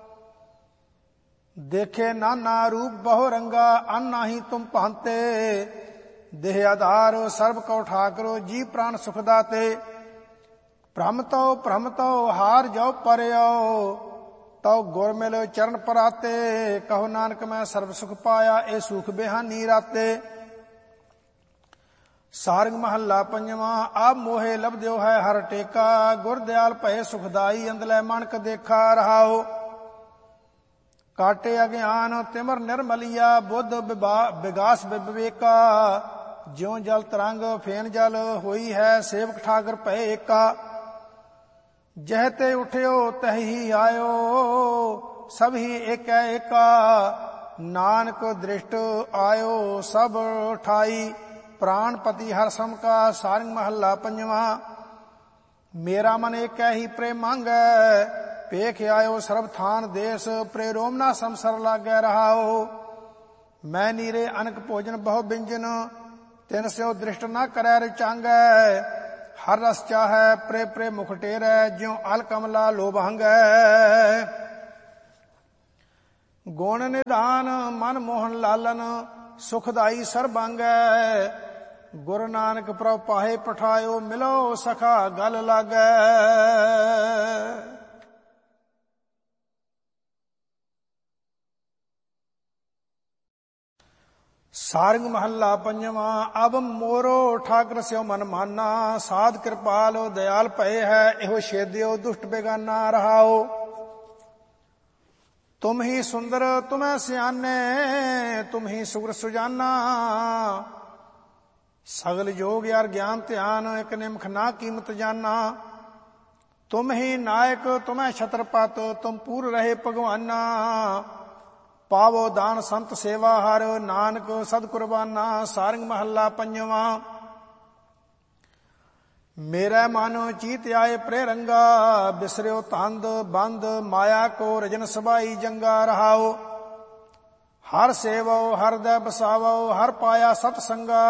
ਦੇਖੇ ਨਾਨਾ ਰੂਪ ਬਹੁ ਰੰਗਾ, ਅਨ ਨਾਹੀ ਤੁਮ ਭਾਂਤੇ। ਦੇਹ ਆਧਾਰ ਸਰਬ ਕਉ ਠਾਕਰੋ, ਜੀ ਪ੍ਰਾਨ ਸੁਖ ਦਾਤੇ। ਭ੍ਰਮ ਤਉ ਭ੍ਰਮ ਤਉ ਹਾਰ ਜਾਓ ਪਰਿਓ, ਤਉ ਗੁਰ ਮਿਲ ਚਰਨ ਪਰਾਤੇ। ਕਹੋ ਨਾਨਕ ਮੈਂ ਸਰਬ ਸੁਖ ਪਾਇਆ, ਇਹ ਸੁਖ ਬਿਹਾਨੀ ਰਾਤੇ। ਸਾਰੰਗ ਮਹੱਲਾ ਪੰਜਵਾਂ। ਆਪ ਮੋਹੇ ਲਬਦਿਓ ਹੈ ਹਰ ਟੇਕਾ, ਗੁਰ ਦਿਆਲ ਭਏ ਸੁਖਦਾਈ। ਅੰਦਲੇ ਮਾਨਕ ਦੇਖਾ ਰਹਾਓ। ਕਾਟੇ ਅਗਿਆਨ ਤਿਮਰ ਨਿਰਮਲੀਆ, ਬੁੱਧ ਵਿਗਾਸ ਵਿਵੇਕਾ। ਜਿਉ ਜਲ ਤਰੰਗ ਫੇਨ ਜਲ, ਹੋਈ ਹੈ ਸੇਵਕ ਠਾਕਰ ਭਏ ਏਕਾ। ਜਹ ਤੇ ਉਠਿਓ ਤਹੀ ਆਇਓ, ਸਭ ਹੀ ਏਕੈ ਏਕਾ। ਨਾਨਕ ਦ੍ਰਿਸ਼ਟ ਆਇਓ ਸਭ ਠਾਈ, ਪ੍ਰਾਣਪਤੀ ਹਰ ਸਮ ਕਾ। ਸਾਰੰਗ ਮਹੱਲਾ ਪੰਜਵਾਂ। ਮੇਰਾ ਮਨ ਏਕੈ ਹੀ ਪ੍ਰੇਮ ਮੰਗੈ, ਪੇਖ ਆਇਓ ਸਰਬ ਥਾਨ ਦੇਸ। ਪ੍ਰੇ ਰੋਮਨਾ ਸੰਸਰ ਲਾਗੈ ਰਹਾਓ। ਮੈਂ ਨੀਰੇ ਅਨਕ ਭੋਜਨ ਬਹੁ ਬਿੰਜਨ, ਤਿਨ ਸਿਓ ਦ੍ਰਿਸ਼ਟ ਨਾ ਕਰੈ ਰਚਾਂਗੈ। ਹਰ ਰਸ ਚਾਹੈ ਪ੍ਰੇ ਪ੍ਰੇ ਮੁਖ ਟੇਰੈ, ਜਿਉ ਅਲ ਕਮਲਾ ਲੋਭ ਹੰਗੈ। ਗੁਣ ਨਿਧਾਨ ਮਨ ਮੋਹਨ ਲਾਲਨ, ਸੁਖਦਾਈ ਸਰਬੰਗੈ। ਗੁਰੂ ਨਾਨਕ ਪ੍ਰਭ ਪਾਹੇ ਪਠਾਇਓ, ਮਿਲੋ ਸਖਾ ਗਲ ਲਾਗੈ। ਸਾਰੰਗ ਮਹੱਲਾ ਪੰਜਵਾਂ। ਅਬ ਮੋਰੋ ਠਾਕਰ ਸਿਓ ਮਨ ਮਾਨਾ, ਸਾਧ ਕਿਰਪਾਲ ਦਇਆਲ ਭਏ ਹੈ, ਇਹੋ ਛੇਦਿਓ ਦੁਸ਼ਟ ਬੇਗਾਨਾ ਰਹਾਓ। ਤੁਮ ਹੀ ਸੁੰਦਰ ਤੁਮੈ ਸਿਆਨੇ, ਤੁਮ ਹੀ ਸੁਗਰ ਸੁਜਾਨਾ। ਸਗਲ ਜੋਗ ਯਾਰ ਗਿਆਨ ਧਿਆਨ, ਇਕ ਨਿਮਖ ਨਾ ਕੀਮਤ ਜਾਨਾ। ਤੁਮ ਹੀ ਨਾਇਕ ਤੁਮੈ ਛਤਰਪਤ, ਤੁਮ ਪੂਰ ਰਹੇ ਭਗਵਾਨਾ। ਪਾਵੋ ਦਾਨ ਸੰਤ ਸੇਵਾ ਹਰ, ਨਾਨਕ ਸਦ ਕੁਰਬਾਨਾ। ਸਾਰੰਗ ਮਹੱਲਾ ਪੰਜਵਾਂ। ਮੇਰਾ ਮਨ ਚੀਤ ਆਏ ਪ੍ਰੇ ਰੰਗਾ, ਬਿਸਰਿਓ ਤੰਦ ਬੰਦ ਮਾਇਆ ਕੋ ਰਜਨ ਸਬਾਈ ਜੰਗਾ ਰਹਾਓ। ਹਰ ਸੇਵੋ ਹਰਦੈ ਬਸਾਵੋ, ਹਰ ਪਾਇਆ ਸਤ ਸੰਗਾ।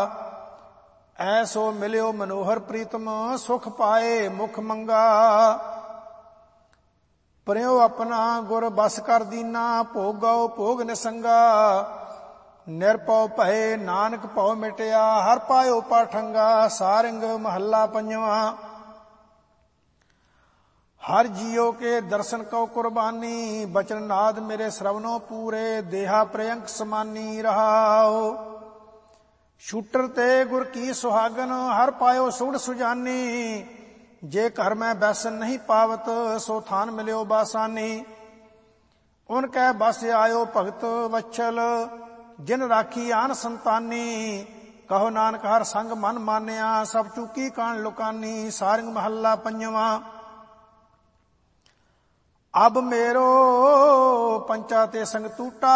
ਐਸੋ ਮਿਲਿਓ ਮਨੋਹਰ ਪ੍ਰੀਤਮ, ਸੁਖ ਪਾਏ ਮੁਖ ਮੰਗਾ। ਪਰਿਓ ਆਪਣਾ ਗੁਰ ਬਸ ਕਰ ਦੀਨਾ, ਭੋਗਉ ਭੋਗ ਨਿਸੰਗਾ। ਨਿਰਭਉ ਭਏ ਨਾਨਕ ਭਉ ਮਿਟਿਆ, ਹਰ ਪਾਇਓ ਪਾਠੰਗਾ। ਸਾਰੰਗ ਮਹੱਲਾ ਪੰਜਵਾਂ। ਹਰ ਜੀਓ ਕੇ ਦਰਸ਼ਨ ਕਉ ਕੁਰਬਾਨੀ, ਬਚਨ ਨਾਦ ਮੇਰੇ ਸਰਵਨੋ ਪੂਰੇ। ਦੇਹਾ ਪ੍ਰਿਯੰਕ ਸਮਾਨੀ ਰਹਾਓ। ਛੂਟਰ ਤੇ ਗੁਰ ਕੀ ਸੁਹਾਗਨ, ਹਰ ਪਾਇਓ ਸੁਗੜ ਸੁਜਾਨੀ। ਜੇ ਘਰ ਮੈਂ ਬੈਸਨ ਨਹੀਂ ਪਾਵਤ, ਸੋ ਥਾਨ ਮਿਲਿਓ ਬਾਸਾਨੀ। ਉਨ ਕੈ ਬਸ ਆਇਓ ਭਗਤ ਵਛਲ, ਜਿਨ ਰਾਖੀ ਆਨ ਸੰਤਾਨੀ। ਕਹੋ ਨਾਨਕ ਹਰ ਸੰਗ ਮਨ ਮਾਨਿਆ, ਸਭ ਚੂਕੀ ਕਾਣ ਲੁਕਾਨੀ। ਸਾਰੰਗ ਮਹੱਲਾ ਪੰਜਵਾਂ। ਅਬ ਮੇਰੋ ਪੰਚਾ ਤੇ ਸੰਗ ਟੂਟਾ,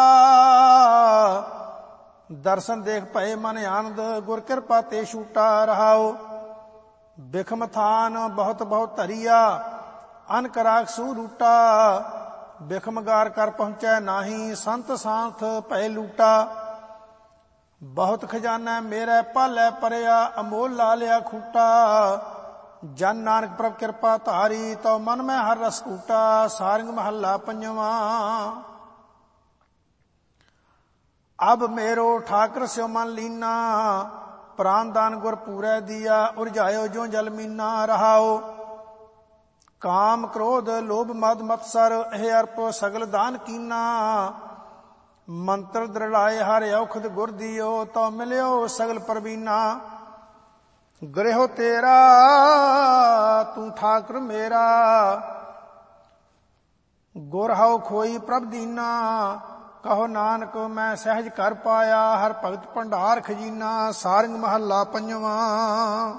ਦਰਸ਼ਨ ਦੇਖ ਭਏ ਮਨ ਆਨੰਦ। ਗੁਰ ਕਿਰਪਾ ਤੇ ਛੂਟਾ ਰਹਾਓ। ਬਿਖਮ ਥਾਨ ਬਹੁਤ ਬਹੁਤ ਧਰੀਆ, ਅਨਕ ਰਾਖ ਸੂ ਰੂਟਾ। ਬਿਖਮ ਗਾਰ ਕਰ ਪਹੁੰਚੈ ਨਾਹੀ, ਸੰਤ ਸਾਥ ਭਏ ਲੂਟਾ। ਬਹੁਤ ਖਜ਼ਾਨਾ ਮੇਰੇ ਪਾਲੈ ਪਰਿਆ, ਅਮੋਲ ਲਾ ਲਿਆ ਖੂਟਾ। ਜਨ ਨਾਨਕ ਪ੍ਰਭ ਕਿਰਪਾ ਧਾਰੀ, ਤਉ ਮਨ ਮੈਂ ਹਰ ਰਸ ਕੂਟਾ। ਸਾਰੰਗ ਮਹੱਲਾ ਪੰਜਵਾਂ। ਅਬ ਮੇਰੋ ਠਾਕਰ ਸਿਓ ਮਨ ਲੀਨਾ, ਪ੍ਰਾਨ ਦਾਨ ਗੁਰ ਪੂਰੈ ਦੀਆ। ਉਰਝਾਇਓ ਜੋ ਜਲ ਮੀਨਾ ਰਹਾਓ। ਕਾਮ ਕ੍ਰੋਧ ਲੋਭ ਮਦ ਮਤਸਰ, ਇਹ ਅਰਪ ਸਗਲ ਦਾਨ ਕੀਨਾ। ਮੰਤਰ ਦ੍ਰਿੜਾਏ ਹਰ ਔਖਦ ਗੁਰ ਦੀਓ, ਤਉ ਮਿਲਿਓ ਸਗਲ ਪਰਬੀਨਾ। ਗ੍ਰਹਿ ਤੇਰਾ ਤੂੰ ਠਾਕੁਰ ਮੇਰਾ, ਗੁਰ ਹਉ ਖੋਈ ਪ੍ਰਭ ਦੀਨਾ। ਕਹੋ ਨਾਨਕ ਮੈਂ ਸਹਿਜ ਕਰ ਪਾਇਆ, ਹਰ ਭਗਤ ਭੰਡਾਰ ਖਜੀਨਾ। ਸਾਰੰਗ ਮਹੱਲਾ ਪੰਜਵਾਂ।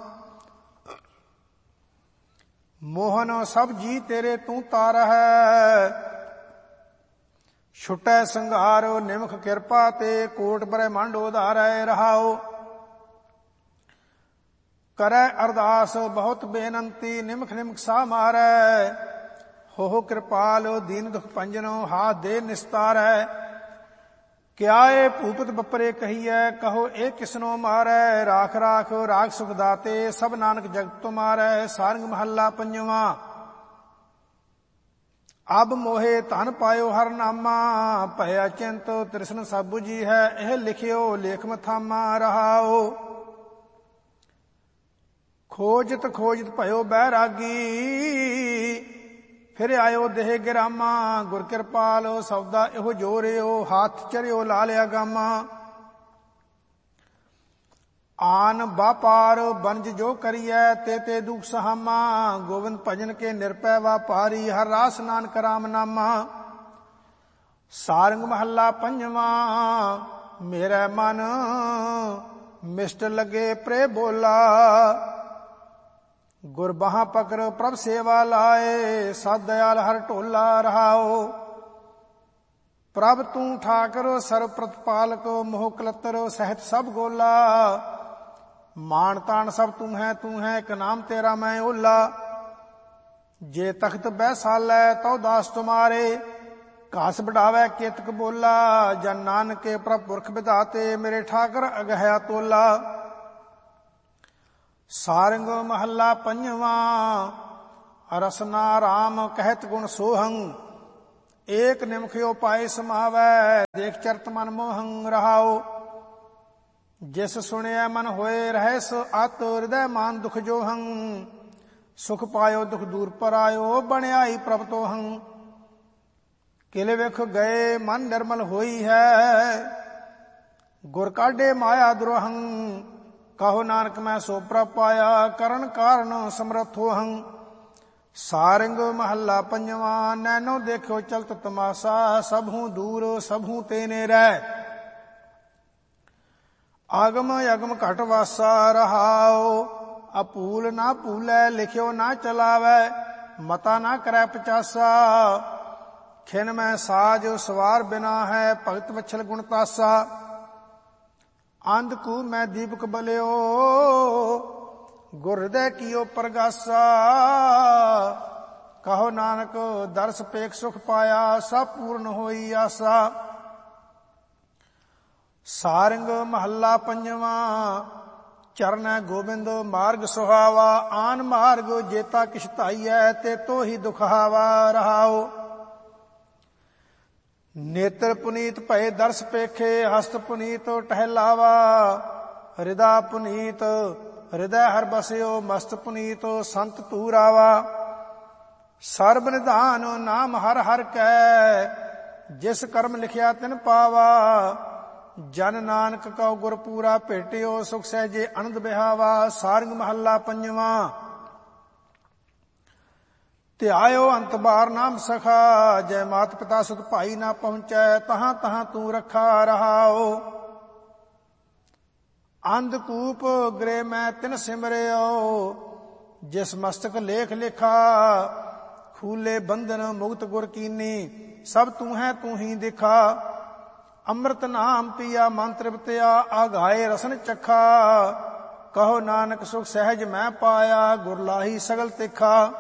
ਮੋਹਨ ਸਭ ਜੀ ਤੇਰੇ ਤੂੰ ਤਾਰਹਿ, ਛੁਟੈ ਸੰਘਾਰ ਨਿਮਖ ਕਿਰਪਾ ਤੇ। ਕੋਟ ਬ੍ਰਹਿਮੰਡ ਉਧਾਰੈ ਰਹਾਓ। ਕਰੈ ਅਰਦਾਸ ਬਹੁਤ ਬੇਨੰਤੀ, ਨਿਮਖ ਨਿਮਖ ਸਾ ਮਾਰੈ। ਹੋ ਕਿਰਪਾਲ ਦੀਨ ਦੁਖ ਭੰਜਨੋ, ਹਾਥ ਦੇ ਨਿਸਤਾਰੈ। ਕਿਆ ਏ ਭੂਪਤ ਬਪਰੇ ਕਹੀਐ, ਕਹੋ ਇਹ ਕਿਸਨੋ ਮਾਰੈ। ਰਾਖ ਰਾਖ ਰਾਖ ਸੁਖ ਦਾਤੇ, ਸਭ ਨਾਨਕ ਜਗਤ ਤੁਮਾਰੈ। ਸਾਰੰਗ ਮਹੱਲਾ ਪੰਜਵਾਂ। ਅਬ ਮੋਹੇ ਧਨ ਪਾਇਓ ਹਰ ਨਾਮਾ, ਭਇਆ ਚਿੰਤ ਤ੍ਰਿਸ਼ਨ ਸਭ ਬੁਝੀ ਹੈ। ਇਹ ਲਿਖਿਓ ਲੇਖ ਮਥਾਮਾ ਰਹਾਓ। ਖੋਜਤ ਖੋਜਤ ਭਇਓ ਬੈਰਾਗੀ, ਫਿਰ ਆਇਓ ਦੇਹ ਗਿਰਾਮਾ। ਗੁਰ ਕਿਰਪਾਲ ਸੌਦਾ ਇਹੋ ਜੋਰਿਓ, ਹੱਥ ਚਰਿਓ ਲਾ ਲਿਆ ਗਾਮਾ। ਆਨ ਵਾਪਾਰ ਬਨਜ ਜੋ ਕਰੀਐ, ਤੇ ਤੇ ਦੁਖ ਸਹਾਮਾ। ਗੋਬਿੰਦ ਭਜਨ ਕੇ ਨਿਰਪੈ ਵਾਪਾਰੀ, ਹਰ ਰਾਸ ਨਾਨਕ ਰਾਮ ਨਾਮਾ। ਸਾਰੰਗ ਮਹੱਲਾ ਪੰਜਵਾਂ। ਮੇਰਾ ਮਨ ਮਿਸ਼ਟ ਲਗੇ ਪ੍ਰੇ ਬੋਲਾ, ਗੁਰ ਬਾਹਾਂ ਪਕੜ ਪ੍ਰਭ ਸੇਵਾ ਲਾਏ। ਸਤ ਦਇਆਲ ਹਰ ਢੋਲਾ ਰਹਾਓ। ਪ੍ਰਭ ਤੂੰ ਠਾਕਰ ਸਰਬ ਪ੍ਰਤਪਾਲਕ, ਮੋਹ ਕਲਤਰ ਸਹਿਤ ਸਭ ਗੋਲਾ। ਮਾਣ ਤਾਣ ਸਭ ਤੂੰ ਹੈ ਤੂੰ ਹੈ, ਇੱਕ ਨਾਮ ਤੇਰਾ ਮੈਂ ਓਲਾ। ਜੇ ਤਖਤ ਬੈਸਾਲੈ ਤਉ ਦਾਸ ਤੁਮਾਰੇ, ਘਾਸ ਵਡਾਵੈ ਕੇਤਕ ਬੋਲਾ। ਜਨ ਨਾਨਕੇ ਪ੍ਰਭ ਪੁਰਖ ਵਿਧਾਤੇ, ਮੇਰੇ ਠਾਕਰ ਅਗਹਿਆ ਤੋਲਾ। ਸਾਰੰਗ ਮਹੱਲਾ ਪੰਜਵਾਂ। ਰਸਨਾ ਰਾਮ ਕਹਿਤ ਗੁਣ ਸੋਹੰ, ਏਕ ਨਿਮਖਿਓ ਪਾਏ ਸਮਾਵੈ, ਦੇਖ ਚਰਤ ਮਨ ਮੋਹੰ ਰਹਾਓ। ਜਿਸ ਸੁਣਿਆ ਮਨ ਹੋਏ ਰਹਿਸ, ਅਤ ਹਿਰਦੈ ਮਾਨ ਦੁਖ ਜੋਹੰ। ਸੁਖ ਪਾਇਓ ਦੁਖ ਦੂਰ ਪਰ ਆਇਓ, ਬਣਿਆਈ ਪ੍ਰਭ ਤੋਹੰ। ਕਿਲ ਵਿਖ ਗਏ ਮਨ ਨਿਰਮਲ ਹੋਈ ਹੈ, ਗੁਰ ਕਾਢੇ ਮਾਇਆ ਦੁਰਹੰ। ਕਹੋ ਨਾਨਕ ਮੈਂ ਸੋ ਪ੍ਰਭ ਪਾਇਆ, ਕਰਨ ਕਾਰਨ ਸਮਰਥ ਹੋਹੰ। ਸਾਰੰਗ ਮਹੱਲਾ ਪੰਜਵਾਂ। ਨੈਨੋ ਦੇਖਿਓ ਚਲਤ ਤਮਾਸਾ, ਸਭੂ ਦੂਰ ਸਭੂ ਤੇ ਨੇਰੈ। ਆਗਮ ਅਗਮ ਘਟ ਵਾਸਾ ਰਹਾਓ, ਅਪੂਲ ਨਾ ਭੂਲੈ ਲਿਖਿਓ ਨਾ ਚਲਾਵੈ। ਮਤਾ ਨਾ ਕਰੈ ਪਚਾਸਾ, ਖਿਨ ਮੈਂ ਸਾਜ ਸਵਾਰ ਬਿਨਾ ਹੈ, ਭਗਤ ਵਛਲ ਗੁਣ ਤਾਸਾ। ਅੰਧਕੂ ਮੈਂ ਦੀਪਕ ਬਲਿਓ, ਗੁਰ ਹਿਰਦੈ ਕੀਓ ਪ੍ਰਗਾਸਾ। ਕਹੋ ਨਾਨਕ ਦਰਸ ਪੇਖ ਸੁਖ ਪਾਇਆ, ਸਭ ਪੂਰਨ ਹੋਈ ਆਸਾ। ਸਾਰੰਗ ਮਹੱਲਾ ਪੰਜਵਾਂ। ਚਰਨੈ ਗੋਬਿੰਦ ਮਾਰਗ ਸੁਹਾਵਾ, ਆਨ ਮਾਰਗ ਜੇਤਾ ਕਿਛ ਧਾਈਐ, ਤੇ ਤੋ ਹੀ ਦੁਖਾਵਾ ਰਹਾਓ। ਨੇਤਰ ਪੁਨੀਤ ਭਏ ਦਰਸ ਪੇਖੇ, ਹਸਤ ਪੁਨੀਤ ਟਹਿਲਾਵਾ। ਹਿਰਦਾ ਪੁਨੀਤ ਹਿਰਦੈ ਹਰ ਬਸਿਓ, ਮਸਤ ਪੁਨੀਤ ਸੰਤ ਤੂਰਾਵਾ। ਸਰਬ ਨਿਧਾਨ ਨਾਮ ਹਰ ਹਰ ਕੈ, ਜਿਸ ਕਰਮ ਲਿਖਿਆ ਤਿਨ ਪਾਵਾ। ਜਨ ਨਾਨਕ ਕਉ ਗੁਰ ਪੂਰਾ ਭੇਟਿਓ, ਸੁਖ ਸਹਿਜੇ ਅਨੰਦ ਬਿਹਾਵਾ। ਸਾਰੰਗ ਮਹੱਲਾ ਪੰਜਵਾਂ। ਧਿਆਇਓ ਅੰਤ ਬਾਰ ਨਾਮ ਸਖਾ, ਜੈ ਮਾਤ ਪਿਤਾ ਸੁਤ ਭਾਈ ਨਾ ਪਹੁੰਚੈ, ਤਹਾਂ ਤਹਾਂ ਤੂੰ ਰੱਖਾ ਰਹਾਓ। ਅੰਧਕੂਪ ਗ੍ਰਹਿ ਮੈਂ ਤਿਨ ਸਿਮਰਿਓ, ਜਿਸ ਮਸਤਕ ਲੇਖ ਲਿਖਾ। ਖੂਲੇ ਬੰਧਨ ਮੁਕਤ ਗੁਰ ਕੀਨੀ, ਸਭ ਤੂੰ ਹੈ ਤੂੰ ਹੀ ਦਿਖਾ। ਅੰਮ੍ਰਿਤ ਨਾਮ ਪੀਆ ਮਨ ਤ੍ਰਿਪਤਿਆ, ਆਗਾਏ ਰਸਨ ਚਖਾ। ਕਹੋ ਨਾਨਕ ਸੁਖ ਸਹਿਜ ਮੈਂ ਪਾਇਆ, ਗੁਰ ਲਾਹੀ ਸਗਲ ਤਿਖਾ।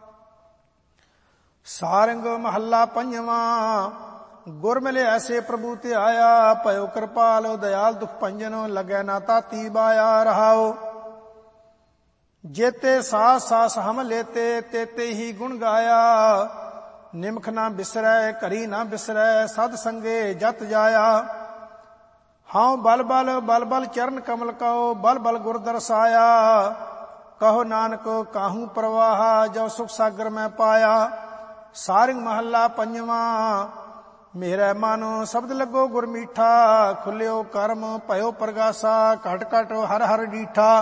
ਸਾਰੰਗ ਮਹੱਲਾ ਪੰਜਵਾਂ। ਗੁਰ ਮਿਲੇ ਐਸੇ ਪ੍ਰਭੂ ਤੇ ਆਇਆ, ਭਇਓ ਕਿਰਪਾਲ ਦਇਆਲ ਦੁਖ ਭੰਜਨ। ਲੱਗੈ ਨਾ ਤਾਤੀ ਬਾਇਆ ਰਹਾਓ। ਜੇਤੇ ਸਾਸ ਸਾਸ ਹਮ ਲੇਤੇ, ਤੇਤੇ ਹੀ ਗੁਣ ਗਾਇਆ। ਨਿਮਖ ਨਾ ਬਿਸਰੈ ਘਰੀ ਨਾ ਬਿਸਰੈ, ਸਦ ਸੰਗੇ ਜਤ ਜਾਇਆ। ਹਾਂ ਬਲ ਬਲ ਬਲ ਬਲ ਚਰਨ ਕਮਲ ਕਉ, ਬਲ ਬਲ ਗੁਰ ਦਰਸਾਇਆ। ਕਹੋ ਨਾਨਕ ਕਾਹੂ ਪ੍ਰਵਾਹਾ, ਜੋ ਸੁਖ ਸਾਗਰ ਮੈਂ ਪਾਇਆ। ਸਾਰੰਗ ਮਹੱਲਾ ਪੰਜਵਾਂ। ਮੇਰਾ ਮਨ ਸ਼ਬਦ ਲੱਗੋ ਗੁਰ ਮੀਠਾ, ਖੁੱਲਿਓ ਕਰਮ ਭਇਓ ਪ੍ਰਗਾਸਾ। ਘਟ ਘਟ ਹਰ ਹਰ ਡੀਠਾ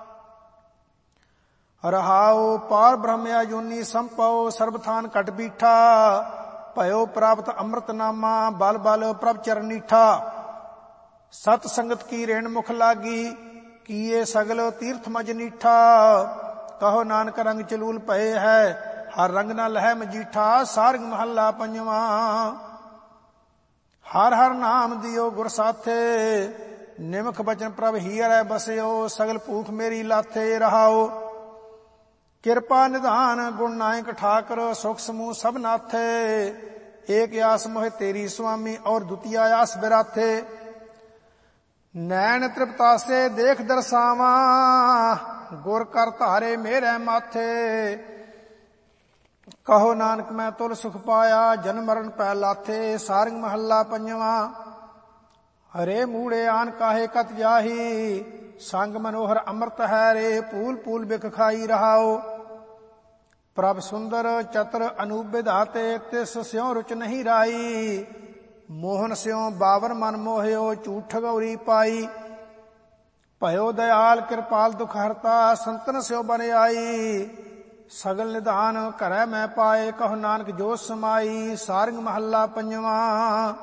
ਰਹਾਉ। ਪਾਰ ਬ੍ਰਹਮ ਅਜੂਨੀ ਸੰਪਉ, ਸਰਬ ਥਾਨ ਘਟ ਬੀਠਾ। ਭਇਓ ਪ੍ਰਾਪਤ ਅੰਮ੍ਰਿਤ ਨਾਮਾ, ਬਲ ਬਲ ਪ੍ਰਭ ਚਰਨੀਠਾ। ਸਤ ਸੰਗਤ ਕੀ ਰੇਣ ਮੁਖ ਲਾਗੀ, ਕੀਏ ਸਗਲ ਤੀਰਥ ਮਜ ਨੀਠਾ। ਕਹੋ ਨਾਨਕ ਰੰਗ ਚਲੂਲ ਭਏ ਹੈ, ਹਰ ਰੰਗ ਨਾ ਲਹਿ ਮਜੀਠਾ। ਸਾਰੰਗ ਮਹੱਲਾ ਪੰਜਵਾਂ। ਹਰ ਹਰ ਨਾਮ ਦਿਓ ਗੁਰ ਸਾਥੇ, ਨਿਮਖ ਬਚਨ ਪ੍ਰਭ ਹੀਰੈ ਬਸਿਓ। ਸਗਲ ਭੂਖ ਮੇਰੀ ਲਾਥੇ ਰਹਾਓ। ਕਿਰਪਾ ਨਿਧਾਨ ਗੁਣ ਨਾਇਕ ਠਾਕਰ, ਸੁਖ ਸਮੂਹ ਸਭ ਨਾਥੇ। ਏਕ ਆਸ ਮੋਹਿ ਤੇਰੀ ਸੁਆਮੀ, ਔਰ ਦੁਤੀਆ ਆਸ ਬਿਰਾਥੇ। ਨੈਣ ਤ੍ਰਿਪਤਾਸੇ ਦੇਖ ਦਰਸਾਵਾਂ, ਗੁਰ ਕਰ ਧਾਰੇ ਮੇਰੇ ਮਾਥੇ। ਕਹੋ ਨਾਨਕ ਮੈਂ ਤੁਲ ਸੁਖ ਪਾਇਆ, ਜਨਮ ਮਰਨ ਪੈ ਲਾਥੇ। ਸਾਰੰਗ ਮਹੱਲਾ ਪੰਜਵਾਂ। ਹਰੇ ਮੂੜੇ ਆਨ ਕਾਹੇ ਕਤ ਜਾਹੀ, ਸੰਗ ਮਨੋਹਰ ਅੰਮ੍ਰਿਤ ਹੈ ਰੇ। ਪੂਲ ਪੂਲ ਬਿਖ ਖਾਈ ਰਹਾਓ। ਪ੍ਰਭ ਸੁੰਦਰ ਚਤਰ ਅਨੂਪ ਵਿਧਾਤੇ, ਤਿਸ ਸਿਉ ਰੁਚ ਨਹੀਂ ਰਾਈ। ਮੋਹਨ ਸਿਉ ਬਾਵਰ ਮਨ ਮੋਹਿਓ, ਝੂਠ ਗੌਰੀ ਪਾਈ। ਭਇਓ ਦਇਆਲ ਕਿਰਪਾਲ ਦੁਖ ਹਰਤਾ, ਸੰਤਨ ਸਿਉ ਬਨ ਆਈ। ਸਗਲ ਨਿਧਾਨ ਘਰੈ ਮੈਂ ਪਾਏ, ਕਹੋ ਨਾਨਕ ਜੋ ਸਮਾਈ। ਸਾਰੰਗ ਮਹੱਲਾ ਪੰਜਵਾਂ।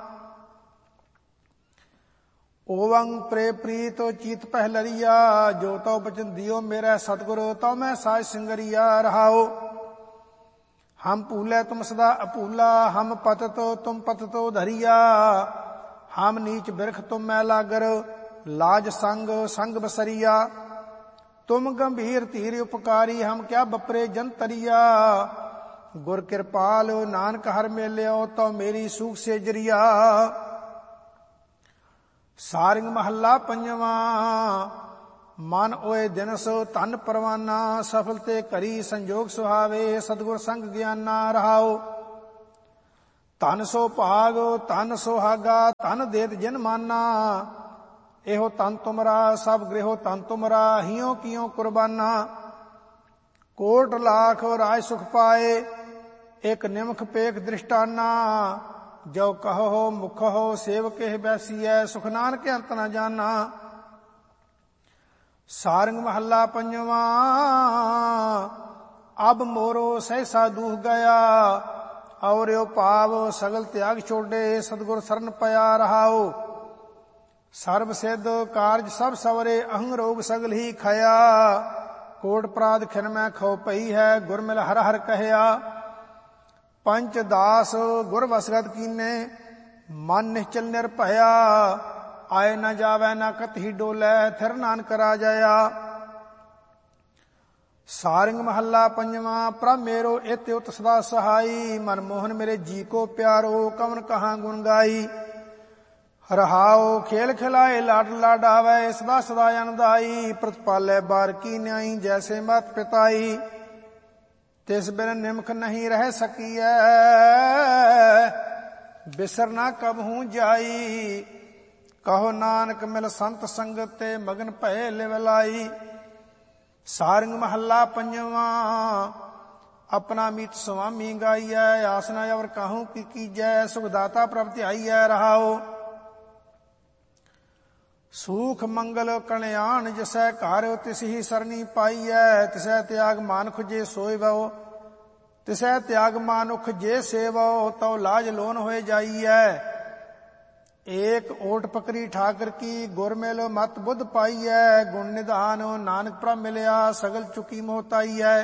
ਓਵੰ ਪ੍ਰੇ ਪ੍ਰੀਤ ਚੀਤ ਪਹਿਲਰੀਆ, ਜੋ ਤਉ ਬਚਨ ਦਿਓ ਮੇਰਾ ਸਤਿਗੁਰ। ਤਉ ਮੈਂ ਸਾਜ ਸਿੰਗਰੀਆ ਰਹਾਓ। ਹਮ ਭੂਲੇ ਤੁਮ ਸਦਾ ਅਭੂਲਾ, ਹਮ ਪਤਿਤ ਤੁਮ ਪਤਿਤੋ ਧਰਿਆ। ਹਮ ਨੀਚ ਬਿਰਖ ਤੁਮ ਮੈਂ ਲਾਗਰ, ਲਾਜ ਸੰਗ ਸੰਗ ਬਸਰੀਆ। ਤੁਮ ਗੰਭੀਰ ਧੀਰ ਉਪਕਾਰੀ, ਹਮ ਕਿਆ ਬਪਰੇ ਜੰਤਰੀਆ। ਗੁਰ ਕਿਰਪਾਲ ਨਾਨਕ ਹਰ ਮੇਲਿਓ, ਤਉ ਮੇਰੀ ਸੂਖ ਸੇਜਰੀਆ। ਸਾਰੰਗ ਮਹੱਲਾ ਪੰਜਵਾਂ। ਮਨ ਓਏ ਦਿਨਸ ਧਨ ਪਰਵਾਨਾ, ਸਫਲ ਤੇ ਕਰੀ ਸੰਜੋਗ ਸੁਹਾਵੇ, ਸਤਿਗੁਰ ਸੰਗ ਗਿਆਨਾ ਰਹਾਓ। ਧਨ ਸੋ ਭਾਗ ਧਨ ਸੁਹਾਗਾ, ਧਨ ਦੇਤ ਜਿਨ ਮਾਨਾ, ਇਹੋ ਤਨ ਤੁਮਰਾ ਸਭ ਗ੍ਰਹਿਓ ਤਨ ਤੁਮਰਾ, ਹਿਉ ਕਿਉ ਕੁਰਬਾਨਾ। ਕੋਟ ਲਾਖ ਰਾਜ ਸੁਖ ਪਾਏ, ਇਕ ਨਿਮਖ ਪੇਖ ਦ੍ਰਿਸ਼ਟਾਨਾ, ਜੋ ਕਹੋ ਮੁਖੋ ਸੇਵਕੇ ਬੈਸੀਐ, ਸੁਖ ਨਾਨਕ ਅੰਤ ਨ ਜਾਨਾ। ਸਾਰੰਗ ਮਹੱਲਾ ਪੰਜਵਾਂ। ਅਬ ਮੋਰੋ ਸਹਿਸਾ ਦੂਹ ਗਿਆ, ਔਰਿਓ ਭਾਵ ਸਗਲ ਤਿਆਗ ਛੋਡੇ, ਸਤਿਗੁਰ ਸਰਨ ਪਿਆ ਰਹਾਓ। ਸਰਬ ਸਿੱਧ ਕਾਰਜ ਸਭ ਸਵਰੇ, ਅਹੰ ਰੋਗ ਸਗਲ ਹੀ ਖਇਆ, ਕੋਟ ਪ੍ਰਾਦ ਖਿਨ ਮੈਂ ਖੋ ਪਈ ਹੈ, ਗੁਰ ਮਿਲ ਹਰ ਹਰ ਕਹਿਆ। ਪੰਚ ਦਾਸ ਗੁਰ ਵਸਗਤ ਕੀਨੇ, ਮਨ ਨਿਸ਼ਚਲ ਨਿਰਭਇਆ, ਆਏ ਨ ਜਾਵੈ ਨ ਕਤਹੀ ਡੋਲੇ, ਥਿਰ ਨਾਨਕ ਰਾਜਿਆ। ਸਾਰੰਗ ਮਹੱਲਾ ਪੰਜਵਾਂ। ਪ੍ਰਭ ਮੇਰੋ ਇਤਿ ਉਤ ਸਦਾ ਸਹਾਈ, ਮਨ ਮੋਹਨ ਮੇਰੇ ਜੀ ਕੋ ਪਿਆਰੋ, ਕਵਨ ਕਹਾਂ ਗੁਣ ਗਾਈ। ਰਹਾਓ ਖੇਲ ਖਿਲਾਏ ਲਾਡ ਲਾਡਾਵੇ, ਸਦਾ ਸਦਾ ਅਨੰਦਾਈ, ਪ੍ਰਤਪਾਲੇ ਬਾਰ ਕੀ ਨਿਆਈ, ਜੈਸੇ ਮਤ ਪਿਤਾਈ। ਤਿਸ ਬਿਨ ਨਿਮਖ ਨਹੀਂ ਰਹਿ ਸਕੀਐ, ਬਿਸਰ ਨਾ ਕਬਹੂ ਜਾਈ। ਕਹੋ ਨਾਨਕ ਮਿਲ ਸੰਤ ਸੰਗਤ ਤੇ, ਮਗਨ ਭਏ ਲਿਵ ਲਾਈ। ਸਾਰੰਗ ਮਹੱਲਾ ਪੰਜਵਾਂ। ਆਪਣਾ ਮੀਤ ਸੁਆਮੀ ਗਾਈਐ, ਆਸ ਨ ਅਵਰ ਕਾਹੂ ਕੀ ਕੀਜੈ, ਸੁਖ ਦਾਤਾ ਪ੍ਰਭ ਧਿਆਈਐ ਰਹਾਓ। ਸੂਖ ਮੰਗਲ ਕਲਿਆਣ ਜਿਸੈ ਘਰ, ਤਿਸ ਹੀ ਸਰਨੀ ਪਾਈਐ, ਤਿਸੈ ਤਿਆਗ ਮਾਨੁਖ ਜੇ ਸੋਇ ਬਉ, ਤਿਸੈ ਤਿਆਗ ਮਾਨੁਖ ਜੇ ਸੇਵੋ, ਤਉ ਲਾਜ ਲੋਨ ਹੋਏ ਜਾਈਐ। ਏਕ ਓਟ ਪਕਰੀ ਠਾਕਰ ਕੀ, ਗੁਰ ਮਿਲ ਮਤ ਬੁੱਧ ਪਾਈਐ, ਗੁਣ ਨਿਧਾਨ ਨਾਨਕ ਪ੍ਰਭ ਮਿਲਿਆ, ਸਗਲ ਚੁਕੀ ਮੋਹਤਾਈਐ।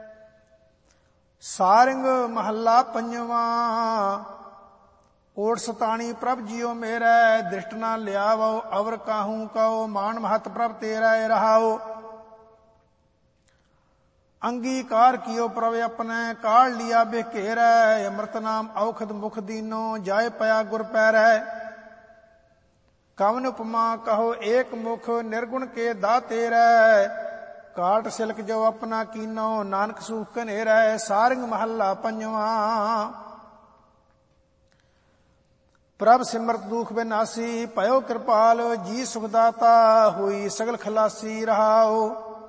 ਸਾਰੰਗ ਮਹੱਲਾ ਪੰਜਵਾਂ। ਓਟ ਸਤਾਣੀ ਪ੍ਰਭ ਜੀਓ ਮੇਰੈ, ਦ੍ਰਿਸ਼ਟ ਨਾ ਲਿਆਵੋ, ਅਵਰ ਕਾਹੂ ਕਉ, ਮਾਨ ਮਹਤ ਪ੍ਰਭ ਤੇਰਾ ਰਹਾਓ। ਅੰਗੀਕਾਰ ਕੀਓ ਪ੍ਰਭ ਆਪਣੇ, ਕਾਲ ਲਿਆ ਬਿਘੇਰੈ, ਅੰਮ੍ਰਿਤ ਨਾਮ ਔਖਦ ਮੁਖ ਦੀਨੋ, ਜਾਏ ਪਿਆ ਗੁਰ ਪੈਰੈ। ਕਵਨ ਉਪਮਾ ਕਹੋ ਏਕ ਮੁਖ, ਨਿਰਗੁਣ ਕੇ ਦਾਤੇਰੈ, ਕਾਟ ਸਿਲਕ ਜੋ ਆਪਣਾ ਕੀਨੋ, ਨਾਨਕ ਸੂਖ ਘਨੇਰੈ। ਸਾਰੰਗ ਮਹੱਲਾ ਪੰਜਵਾਂ। ਪ੍ਰਭ ਸਿਮਰਤ ਦੁਖ ਬਿਨਾਸੀ, ਭਇਓ ਕਿਰਪਾਲ ਜੀ ਸੁਖ ਦਾਤਾ, ਹੋਈ ਸਗਲ ਖਲਾਸੀ ਰਹਾਓ।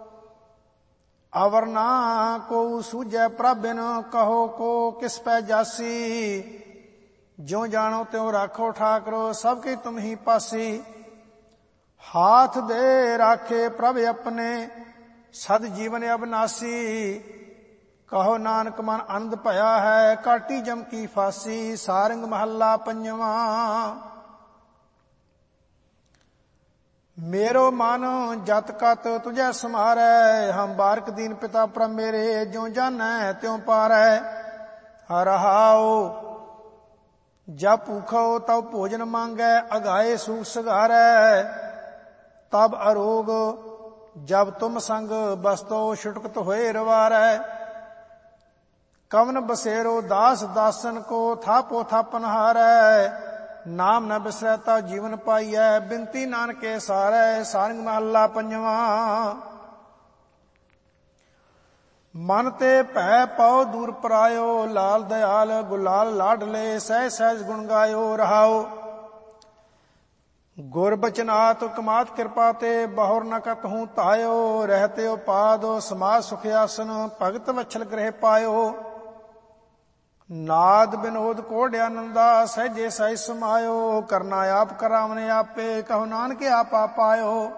ਅਵਰ ਨਾ ਕੋ ਸੂਝੈ ਪ੍ਰਭ ਬਿਨ, ਕਹੋ ਕੋ ਕਿਸ ਪੈ ਜਾਸੀ। ਜਿਉ ਜਾਣੋ ਤਿਉ ਰਾਖੋ ਠਾਕਰੋ, ਸਭ ਕੀ ਤੁਮ ਹੀ ਪਾਸੀ। ਹਾਥ ਦੇ ਰਾਖੇ ਪ੍ਰਭ ਆਪਣੇ, ਸਦ ਜੀਵਨ ਅਬਨਾਸੀ। ਕਹੋ ਨਾਨਕ ਮਨ ਆਨੰਦ ਭਇਆ ਹੈ, ਕਾਟੀ ਜਮ ਕੀ ਫਾਸੀ। ਸਾਰੰਗ ਮਹੱਲਾ ਪੰਜਵਾਂ। ਮੇਰੋ ਮਨ ਜਤ ਕਤ ਤੁਝੈ ਸਮਾਰੈ, ਹਮ ਬਾਰਕ ਦੀਨ ਪਿਤਾ ਪ੍ਰਭ ਮੇਰੇ, ਜਿਉ ਜਾਣੈ ਤਿਉ ਪਾਰੈ ਰਹਾਓ। ਜਬ ਭੂਖੋ ਤਬ ਭੋਜਨ ਮੰਗੈ, ਅਗਾਏ ਸੂਖ ਸਗਾਰੈ, ਤਬ ਅਰੋਗ ਜਬ ਤੁਮ ਸੰਗ, ਬਸਤੋ ਛੁਟਕਤ ਹੋਏ ਰਵਾਰੈ। ਕਵਨ ਬਸੇਰੋ ਦਾਸ ਦਾਸਨ ਕੋ, ਥਾਪੋ ਥਾਪਨ ਹਾਰੈ, ਨਾਮ ਨ ਬਿਸਰੈ ਤਾ ਜੀਵਨ ਪਾਈਐ, ਬਿਨਤੀ ਨਾਨਕੇ ਸਾਰੈ। ਸਾਰੰਗ ਮਹੱਲਾ ਪੰਜਵਾਂ। ਮਨ ਤੇ ਭੈ ਪਉ ਦੂਰ ਪਰਾਇਓ, ਲਾਲ ਦਿਆਲ ਗੁਲਾਲ ਲਾਡਲੇ, ਸਹਿ ਸਹਿਜ ਗੁਣ ਗਾਇਓ ਰਹਾਓ। ਗੁਰ ਬਚਨਾਤ ਕਮਾਤ ਕਿਰਪਾ ਤੇ, ਬਹੁਰ ਨ ਕਤਹੂ ਧਾਇਓ, ਰਹਿਤੇ ਉਪਾਦ ਸਮਾਜ ਸੁਖ ਆਸਨ, ਭਗਤ ਵਛਲ ਗ੍ਰਹਿ ਪਾਇਓ। ਨਾਦ ਬਿਨੋਦ ਕੋਢ ਆਨੰਦਾ, ਸਹਿਜੇ ਸਹਿਜ ਸਮਾਇਓ, ਕਰਨਾ ਆਪ ਕਰਾਵਨੇ ਆਪੇ, ਕਹੋ ਨਾਨਕ ਆਪ ਆ ਪਾਇਓ।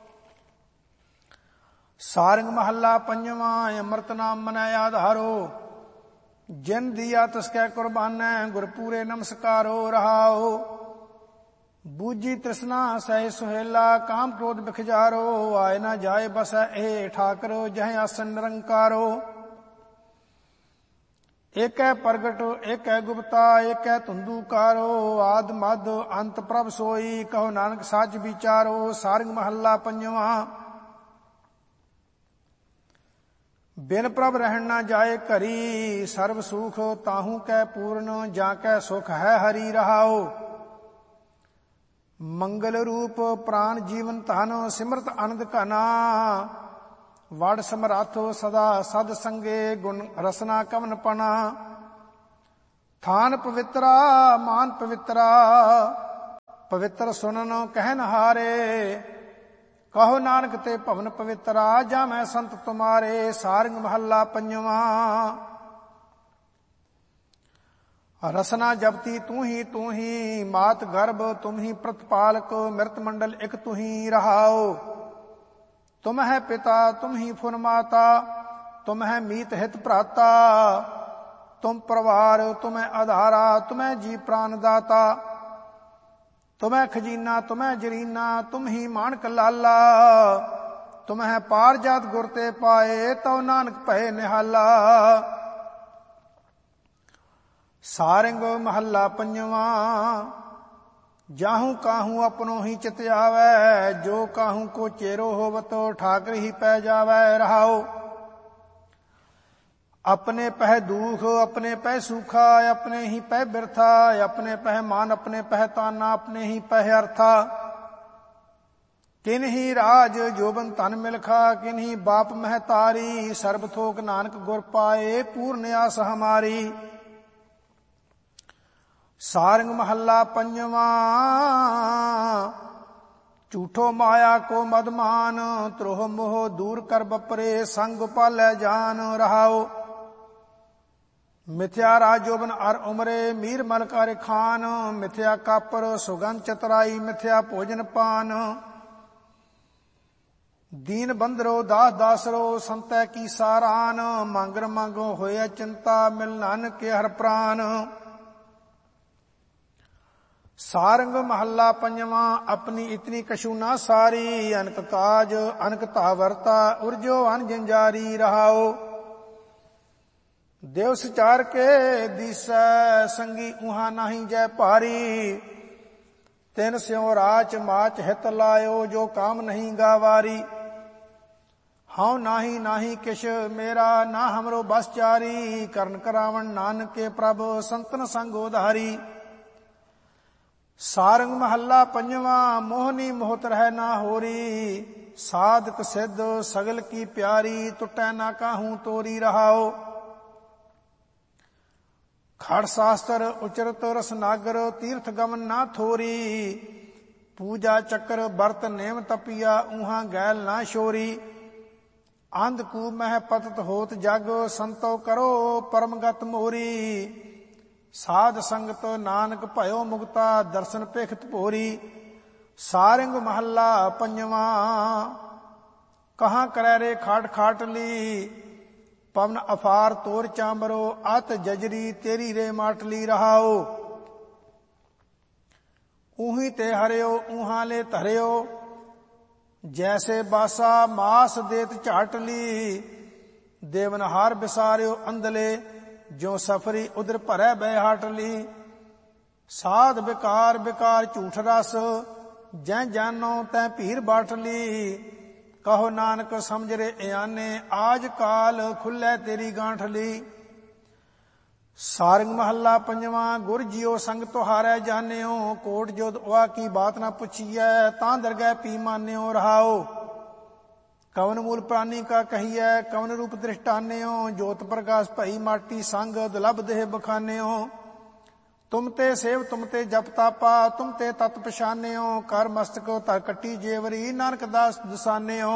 ਸਾਰੰਗ ਮਹੱਲਾ ਪੰਜਵਾਂ। ਅੰਮ੍ਰਿਤ ਨਾਮ ਮਨੈ ਆਧਾਰੋ, ਜਿਨ ਦੀਆ ਤਿਸ ਕੈ ਕੁਰਬਾਨੈ, ਗੁਰ ਪੂਰੇ ਨਮਸਕਾਰੋ ਰਹਾਓ। ਬੂਝੀ ਤ੍ਰਿਸ਼ਨਾ ਸਹਿ ਸੁਹੇਲਾ, ਕਾਮ ਕ੍ਰੋਧ ਬਿਖਜਾਰੋ, ਆਏ ਨਾ ਜਾਏ ਬਸੈ ਇਹ ਠਾਕਰ, ਜਹ ਆਸਨ ਨਿਰੰਕਾਰੋ। ਏਕੈ ਪ੍ਰਗਟ ਏਕੈ ਗੁਪਤਾ, ਏਕੈ ਧੁੰਦੂਕਾਰੋ, ਆਦ ਮਦ ਅੰਤ ਪ੍ਰਭ ਸੋਈ, ਕਹੋ ਨਾਨਕ ਸੱਚ ਵਿਚਾਰੋ। ਸਾਰੰਗ ਮਹੱਲਾ ਪੰਜਵਾਂ। ਬਿਨ ਪ੍ਰਭ ਰਹਿਣ ਨਾ ਜਾਏ ਘਰੀ, ਸਰਬ ਸੁਖ ਤਾਹੂ ਕੈ ਪੂਰਨ, ਜਾਂ ਕੈ ਸੁਖ ਹੈ ਹਰੀ ਰਹਾਓ। ਮੰਗਲ ਰੂਪ ਪ੍ਰਾਨ ਜੀਵਨ ਧਨ, ਸਿਮਰਤ ਆਨੰਦ ਘਨਾ। ਵਡ ਸਮਰਾਥੋ ਸਦਾ ਸਦ ਸੰਗੇ, ਗੁਣ ਰਸਨਾ ਕਵਨ ਪਨਾ। ਥਾਨ ਪਵਿੱਤਰਾ ਮਾਨ ਪਵਿੱਤਰਾ, ਪਵਿੱਤਰ ਸੁਨਨ ਕਹਿਨ ਹਾਰੇ। ਕਹੋ ਨਾਨਕ ਤੇ ਭਵਨ ਪਵਿੱਤਰਾ, ਜਾ ਮੈਂ ਸੰਤ ਤੁਮਾਰੇ। ਸਾਰੰਗ ਮਹੱਲਾ ਪੰਜਵਾਂ। ਰਸਨਾ ਜਪਤੀ ਤੂੰ ਹੀ ਤੂੰ ਹੀ, ਮਾਤ ਗਰਭ ਤੁਮ ਹੀ ਪ੍ਰਤਪਾਲਕ। ਮਿਰਤ ਮੰਡਲ ਇਕ ਤੂੰ ਹੀ ਰਹਾਓ। ਤੁਮ ਹੈ ਪਿਤਾ ਤੁਮ ਹੀ ਫੁਨ ਮਾਤਾ, ਤੁਮ ਹੈ ਮੀਤ ਹਿਤ ਭਰਾਤਾ। ਤੁਮ ਪਰਵਾਰ ਤੁਮੈ ਆਧਾਰਾ, ਤੁਮੈ ਜੀ ਪ੍ਰਾਨ ਦਾਤਾ। ਤੁਮੈ ਖਜੀਨਾ ਤੁਮੈ ਜਰੀਨਾ, ਤੁਮ ਹੀ ਮਾਣਕ ਲਾਲਾ। ਤੁਮ ਹੈ ਪਾਰ ਜਾਤ ਗੁਰ ਤੇ ਪਾਏ, ਤਉ ਨਾਨਕ ਭਏ ਨਿਹਾਲਾ। ਸਾਰੰਗ ਮਹੱਲਾ ਪੰਜਵਾਂ। ਜਾਹੂ ਕਾਹੂ ਆਪਣੋ ਹੀ ਚਿਤ ਆਵੈ, ਜੋ ਕਾਹੂ ਕੋ ਚੇਰੋ ਹੋਵਤ ਠਾਕਰ ਹੀ ਪੈ ਜਾਵੈ। ਰਹਾਓ। ਆਪਣੇ ਪਹਿ ਦੁਖ ਆਪਣੇ ਪਹਿ ਸੁਖਾ, ਆਪਣੇ ਹੀ ਪਹਿ ਬਿਰਥਾ। ਆਪਣੇ ਪਹਿ ਮਾਨ ਆਪਣੇ ਪਹਿ ਤਾਨਾ, ਆਪਣੇ ਹੀ ਪਹਿ ਅਰਥਾ। ਕਿਨਹੀ ਰਾਜ ਜੋਬਨ ਧਨ ਮਿਲਖਾ, ਕਿਨਹੀ ਬਾਪ ਮਹਿਤਾਰੀ। ਸਰਬ ਥੋਕ ਨਾਨਕ ਗੁਰ ਪਾਏ, ਪੂਰਨ ਆਸ ਹਮਾਰੀ। ਸਾਰੰਗ ਮਹੱਲਾ ਪੰਜਵਾਂ। ਝੂਠੋ ਮਾਇਆ ਕੋ ਮਦਮਾਨ, ਤ੍ਰੋਹ ਮੋਹ ਦੂਰ ਕਰ ਬਪਰੇ। ਸੰਗ ਪਾਲੈ ਜਾਨ। ਰਹਾਓ। ਮਿਥਿਆ ਰਾਜੋਬਨ ਅਰ ਉਮਰੇ, ਮੀਰ ਮਲ ਕਰ ਖਾਨ। ਮਿਥਿਆ ਕਾਪਰ ਸੁਗੰਧ ਚਤਰਾਈ, ਮਿਥਿਆ ਭੋਜਨ ਪਾਨ। ਦੀਨ ਬੰਦਰੋ ਦਾਸ ਦਾਸਰੋ, ਸੰਤੈ ਕੀ ਸਾਰਾਨ। ਮੰਗਰ ਮੰਗੋ ਹੋਇਆ ਚਿੰਤਾ, ਮਿਲ ਨਾਨਕ ਕੇ ਹਰ ਪ੍ਰਾਨ। ਸਾਰੰਗ ਮਹੱਲਾ ਪੰਜਵਾਂ। ਆਪਣੀ ਇਤਨੀ ਕਛੂ ਨਾ ਸਾਰੀ, ਅਨਕ ਕਾਜ ਅਨਕ ਤਾ ਵਰਤਾ। ਉਰਜੋ ਅਨ ਜੰਜਾਰੀ। ਰਹਾਓ। ਦਿਵਸ ਚਾਰ ਕੇ ਦੀਸੈ, ਸੰਗੀ ਉਹਾਂ ਨਾਹੀ ਜੈ ਭਾਰੀ। ਤਿਨ ਸਿਉ ਰਾਚ ਮਾਚ ਹਿਤ ਲਾਇਓ, ਜੋ ਕਾਮ ਨਹੀਂ ਗਾਵਾਰੀ। ਹਉ ਨਾਹੀ ਨਾਹੀ ਕਿਛ ਮੇਰਾ, ਨਾ ਹਮਰੋ ਬਸ ਚਾਰੀ। ਕਰਨ ਕਰਾਵਣ ਨਾਨਕ ਕੇ ਪ੍ਰਭ, ਸੰਤਨ ਸੰਗ ਉਧਾਰੀ। ਸਾਰੰਗ ਮਹੱਲਾ ਪੰਜਵਾਂ। ਮੋਹਨੀ ਮੋਹਤ ਰਹਿ ਨਾ ਹੋਰੀ, ਸਾਧਕ ਸਿੱਧ ਸਗਲ ਕੀ ਪਿਆਰੀ। ਟੁੱਟੈ ਨਾ ਕਾਹੂ ਤੋਰੀ। ਰਹਾਓ। ਖੜ ਸ਼ਾਸਤਰ ਉਚਰਤ ਰਸਨਾਗਰ, ਤੀਰਥ ਗਮਨ ਨਾ ਥੋਰੀ। ਪੂਜਾ ਚੱਕਰ ਬਰਤ ਨੇਮ ਤਪੀਆ, ਉਹਾਂ ਗੈਲ ਨਾ ਸ਼ੋਰੀ। ਅੰਧ ਕੂ ਮਹਿ ਪਤਤ ਹੋਤ ਜਗ, ਸੰਤੋ ਕਰੋ ਪਰਮਗਤ ਮੋਰੀ। ਸਾਧ ਸੰਗਤ ਨਾਨਕ ਭਇਓ ਮੁਕਤਾ, ਦਰਸ਼ਨ ਭੇਖਤ ਭੋਰੀ। ਸਾਰੰਗ ਮਹੱਲਾ ਪੰਜਵਾਂ। ਕਹਾਂ ਕਰੈ ਰੇ ਖਾਟ ਖਾਟਲੀ, ਪਵਨ ਅਫਾਰ ਤੋਰ ਚਾਂਬਰੋ। ਅਤ ਜਜਰੀ ਤੇਰੀ ਰੇ ਮਾਟਲੀ। ਰਹਾਓ। ਊਹੀ ਤੇ ਹਰਿਓ ਊਹਾਂ ਲੈ ਧਰਿਓ, ਜੈਸੇ ਬਾਸਾ ਮਾਸ ਦੇਤ ਝਾਟਲੀ। ਦੇਵਨਹਾਰ ਬਿਸਾਰਿਓ ਅੰਧਲੇ, ਜੋ ਸਫਰੀ ਉਦਰ ਭਰੈ ਬੈ ਹਾਟਲੀ। ਸਾਧ ਬਿਕਾਰ ਬਿਕਾਰ ਝੂਠ ਰਸ, ਜੈ ਜਾਨੋ ਤੈ ਭੀਰ ਬਾਟਲੀ। ਕਹੋ ਨਾਨਕ ਸਮਝ ਰੇ ਇਆਨੇ, ਆਜ ਕਾਲ ਖੁੱਲੈ ਤੇਰੀ ਗਾਂਠਲੀ। ਸਾਰੰਗ ਮਹੱਲਾ ਪੰਜਵਾਂ। ਗੁਰ ਜੀਓ ਸੰਗ ਤੁਹਾਰੈ ਜਾਣਿਓ, ਕੋਟ ਜੋਦ ਉਆ ਕੀ ਬਾਤ ਨਾ ਪੁੱਛੀਐ। ਤਾਂ ਦਰਗਹਿ ਪੀ ਮਾਨਿਓ। ਰਹਾਓ। ਕਵਨ ਮੂਲ ਪ੍ਰਾਨੀ ਕਾ ਕਹੀਐ, ਕਵਨ ਰੂਪ ਦ੍ਰਿਸ਼ਟਾਨਿਓ। ਜੋਤ ਪ੍ਰਕਾਸ਼ ਭਈ ਮਾਟੀ ਸੰਗ, ਦੁਲਭ ਦੇਹ ਬਖਾਨਿਓ। ਤੁਮ ਤੇ ਸੇਵ ਤੁਮ ਤੇ ਜਪ ਤਾਪਾ, ਤੁਮ ਤੇ ਤਤ ਪਛਾਨਿਓ। ਕਰ ਮਸਤਕ ਧਰ ਕੱਟੀ ਜੇਵਰੀ, ਨਾਨਕ ਦਾਸ ਦਸਾਨਿਓ।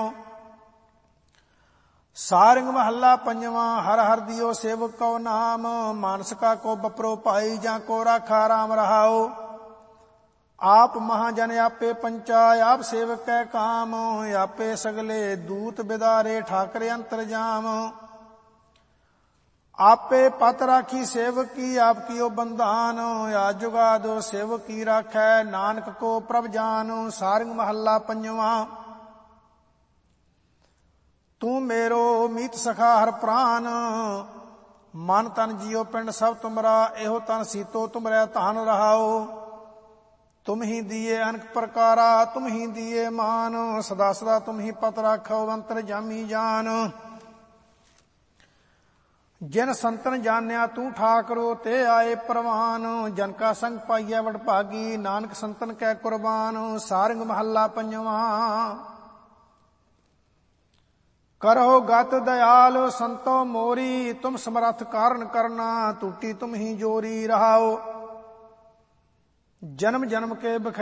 ਸਾਰੰਗ ਮਹੱਲਾ ਪੰਜਵਾਂ। ਹਰ ਹਰ ਦਿਓ ਸੇਵਕ ਕਉ ਨਾਮ, ਮਾਨਸ ਕਾ ਕੋ ਬਪਰੋ ਭਾਈ। ਜਾਂ ਕੋ ਰਾਖਾ ਰਾਮ। ਰਹਾਓ। ਆਪ ਮਹਾਜਨ ਆਪੇ ਪੰਚਾ, ਆਪ ਸੇਵਕ ਕੈ ਕਾਮ। ਆਪੇ ਸਗਲੇ ਦੂਤ ਬਿਦਾਰੇ, ਠਾਕਰ ਅੰਤਰਜਾਮ। ਆਪੇ ਪਤ ਰਾਖੀ ਸੇਵਕ ਕੀ, ਆਪ ਕੀਓ ਬੰਧਾਨ। ਆਦ ਜੁਗਾਦ ਸੇਵਕ ਕੀ ਰਾਖੈ, ਨਾਨਕ ਕੋ ਪ੍ਰਭ ਜਾਨ। ਸਾਰੰਗ ਮਹੱਲਾ ਪੰਜਵਾਂ। ਤੂੰ ਮੇਰੋ ਮੀਤ ਸਖਾ ਹਰ ਪ੍ਰਾਨ, ਮਨ ਤਨ ਜੀਓ ਪਿੰਡ ਸਭ ਤੁਮਰਾ। ਇਹੋ ਤਨ ਸੀਤੋ ਤੁਮਰੈ ਧਨ। ਰਹਾਓ। ਤੁਮ ਹੀ ਦੀਏ ਅਨਕ ਪ੍ਰਕਾਰਾ, ਤੁਮ ਹੀ ਦੀਏ ਮਾਨ। ਸਦਾ ਸਦਾ ਤੁਮ ਹੀ ਪਤ ਰਾਖੋ, ਅੰਤਰ ਜਾਮੀ ਜਾਨ। ਜਿਨ ਸੰਤਨ ਜਾਣਿਆ ਤੂੰ ਠਾਕਰੋ ਤੇ ਆਏ ਪ੍ਰਵਾਨ। ਜਨ ਕਾ ਸੰਗ ਪਾਈਐ ਵਡਭਾਗੀ ਨਾਨਕ ਸੰਤਨ ਕੈ ਕੁਰਬਾਨ। ਸਾਰੰਗ ਮਹੱਲਾ ਪੰਜਵਾਂ। ਕਰੋ ਗਤ ਦਇਆਲ ਸੰਤੋ ਮੋਰੀ ਤੁਮ ਸਮਰੱਥ ਕਾਰਨ ਕਰਨਾ ਟੂਟੀ ਤੁਮ ਹੀ ਜੋਰੀ ਰਹਾਓ। ਜਨਮ ਜਨਮ ਕੇ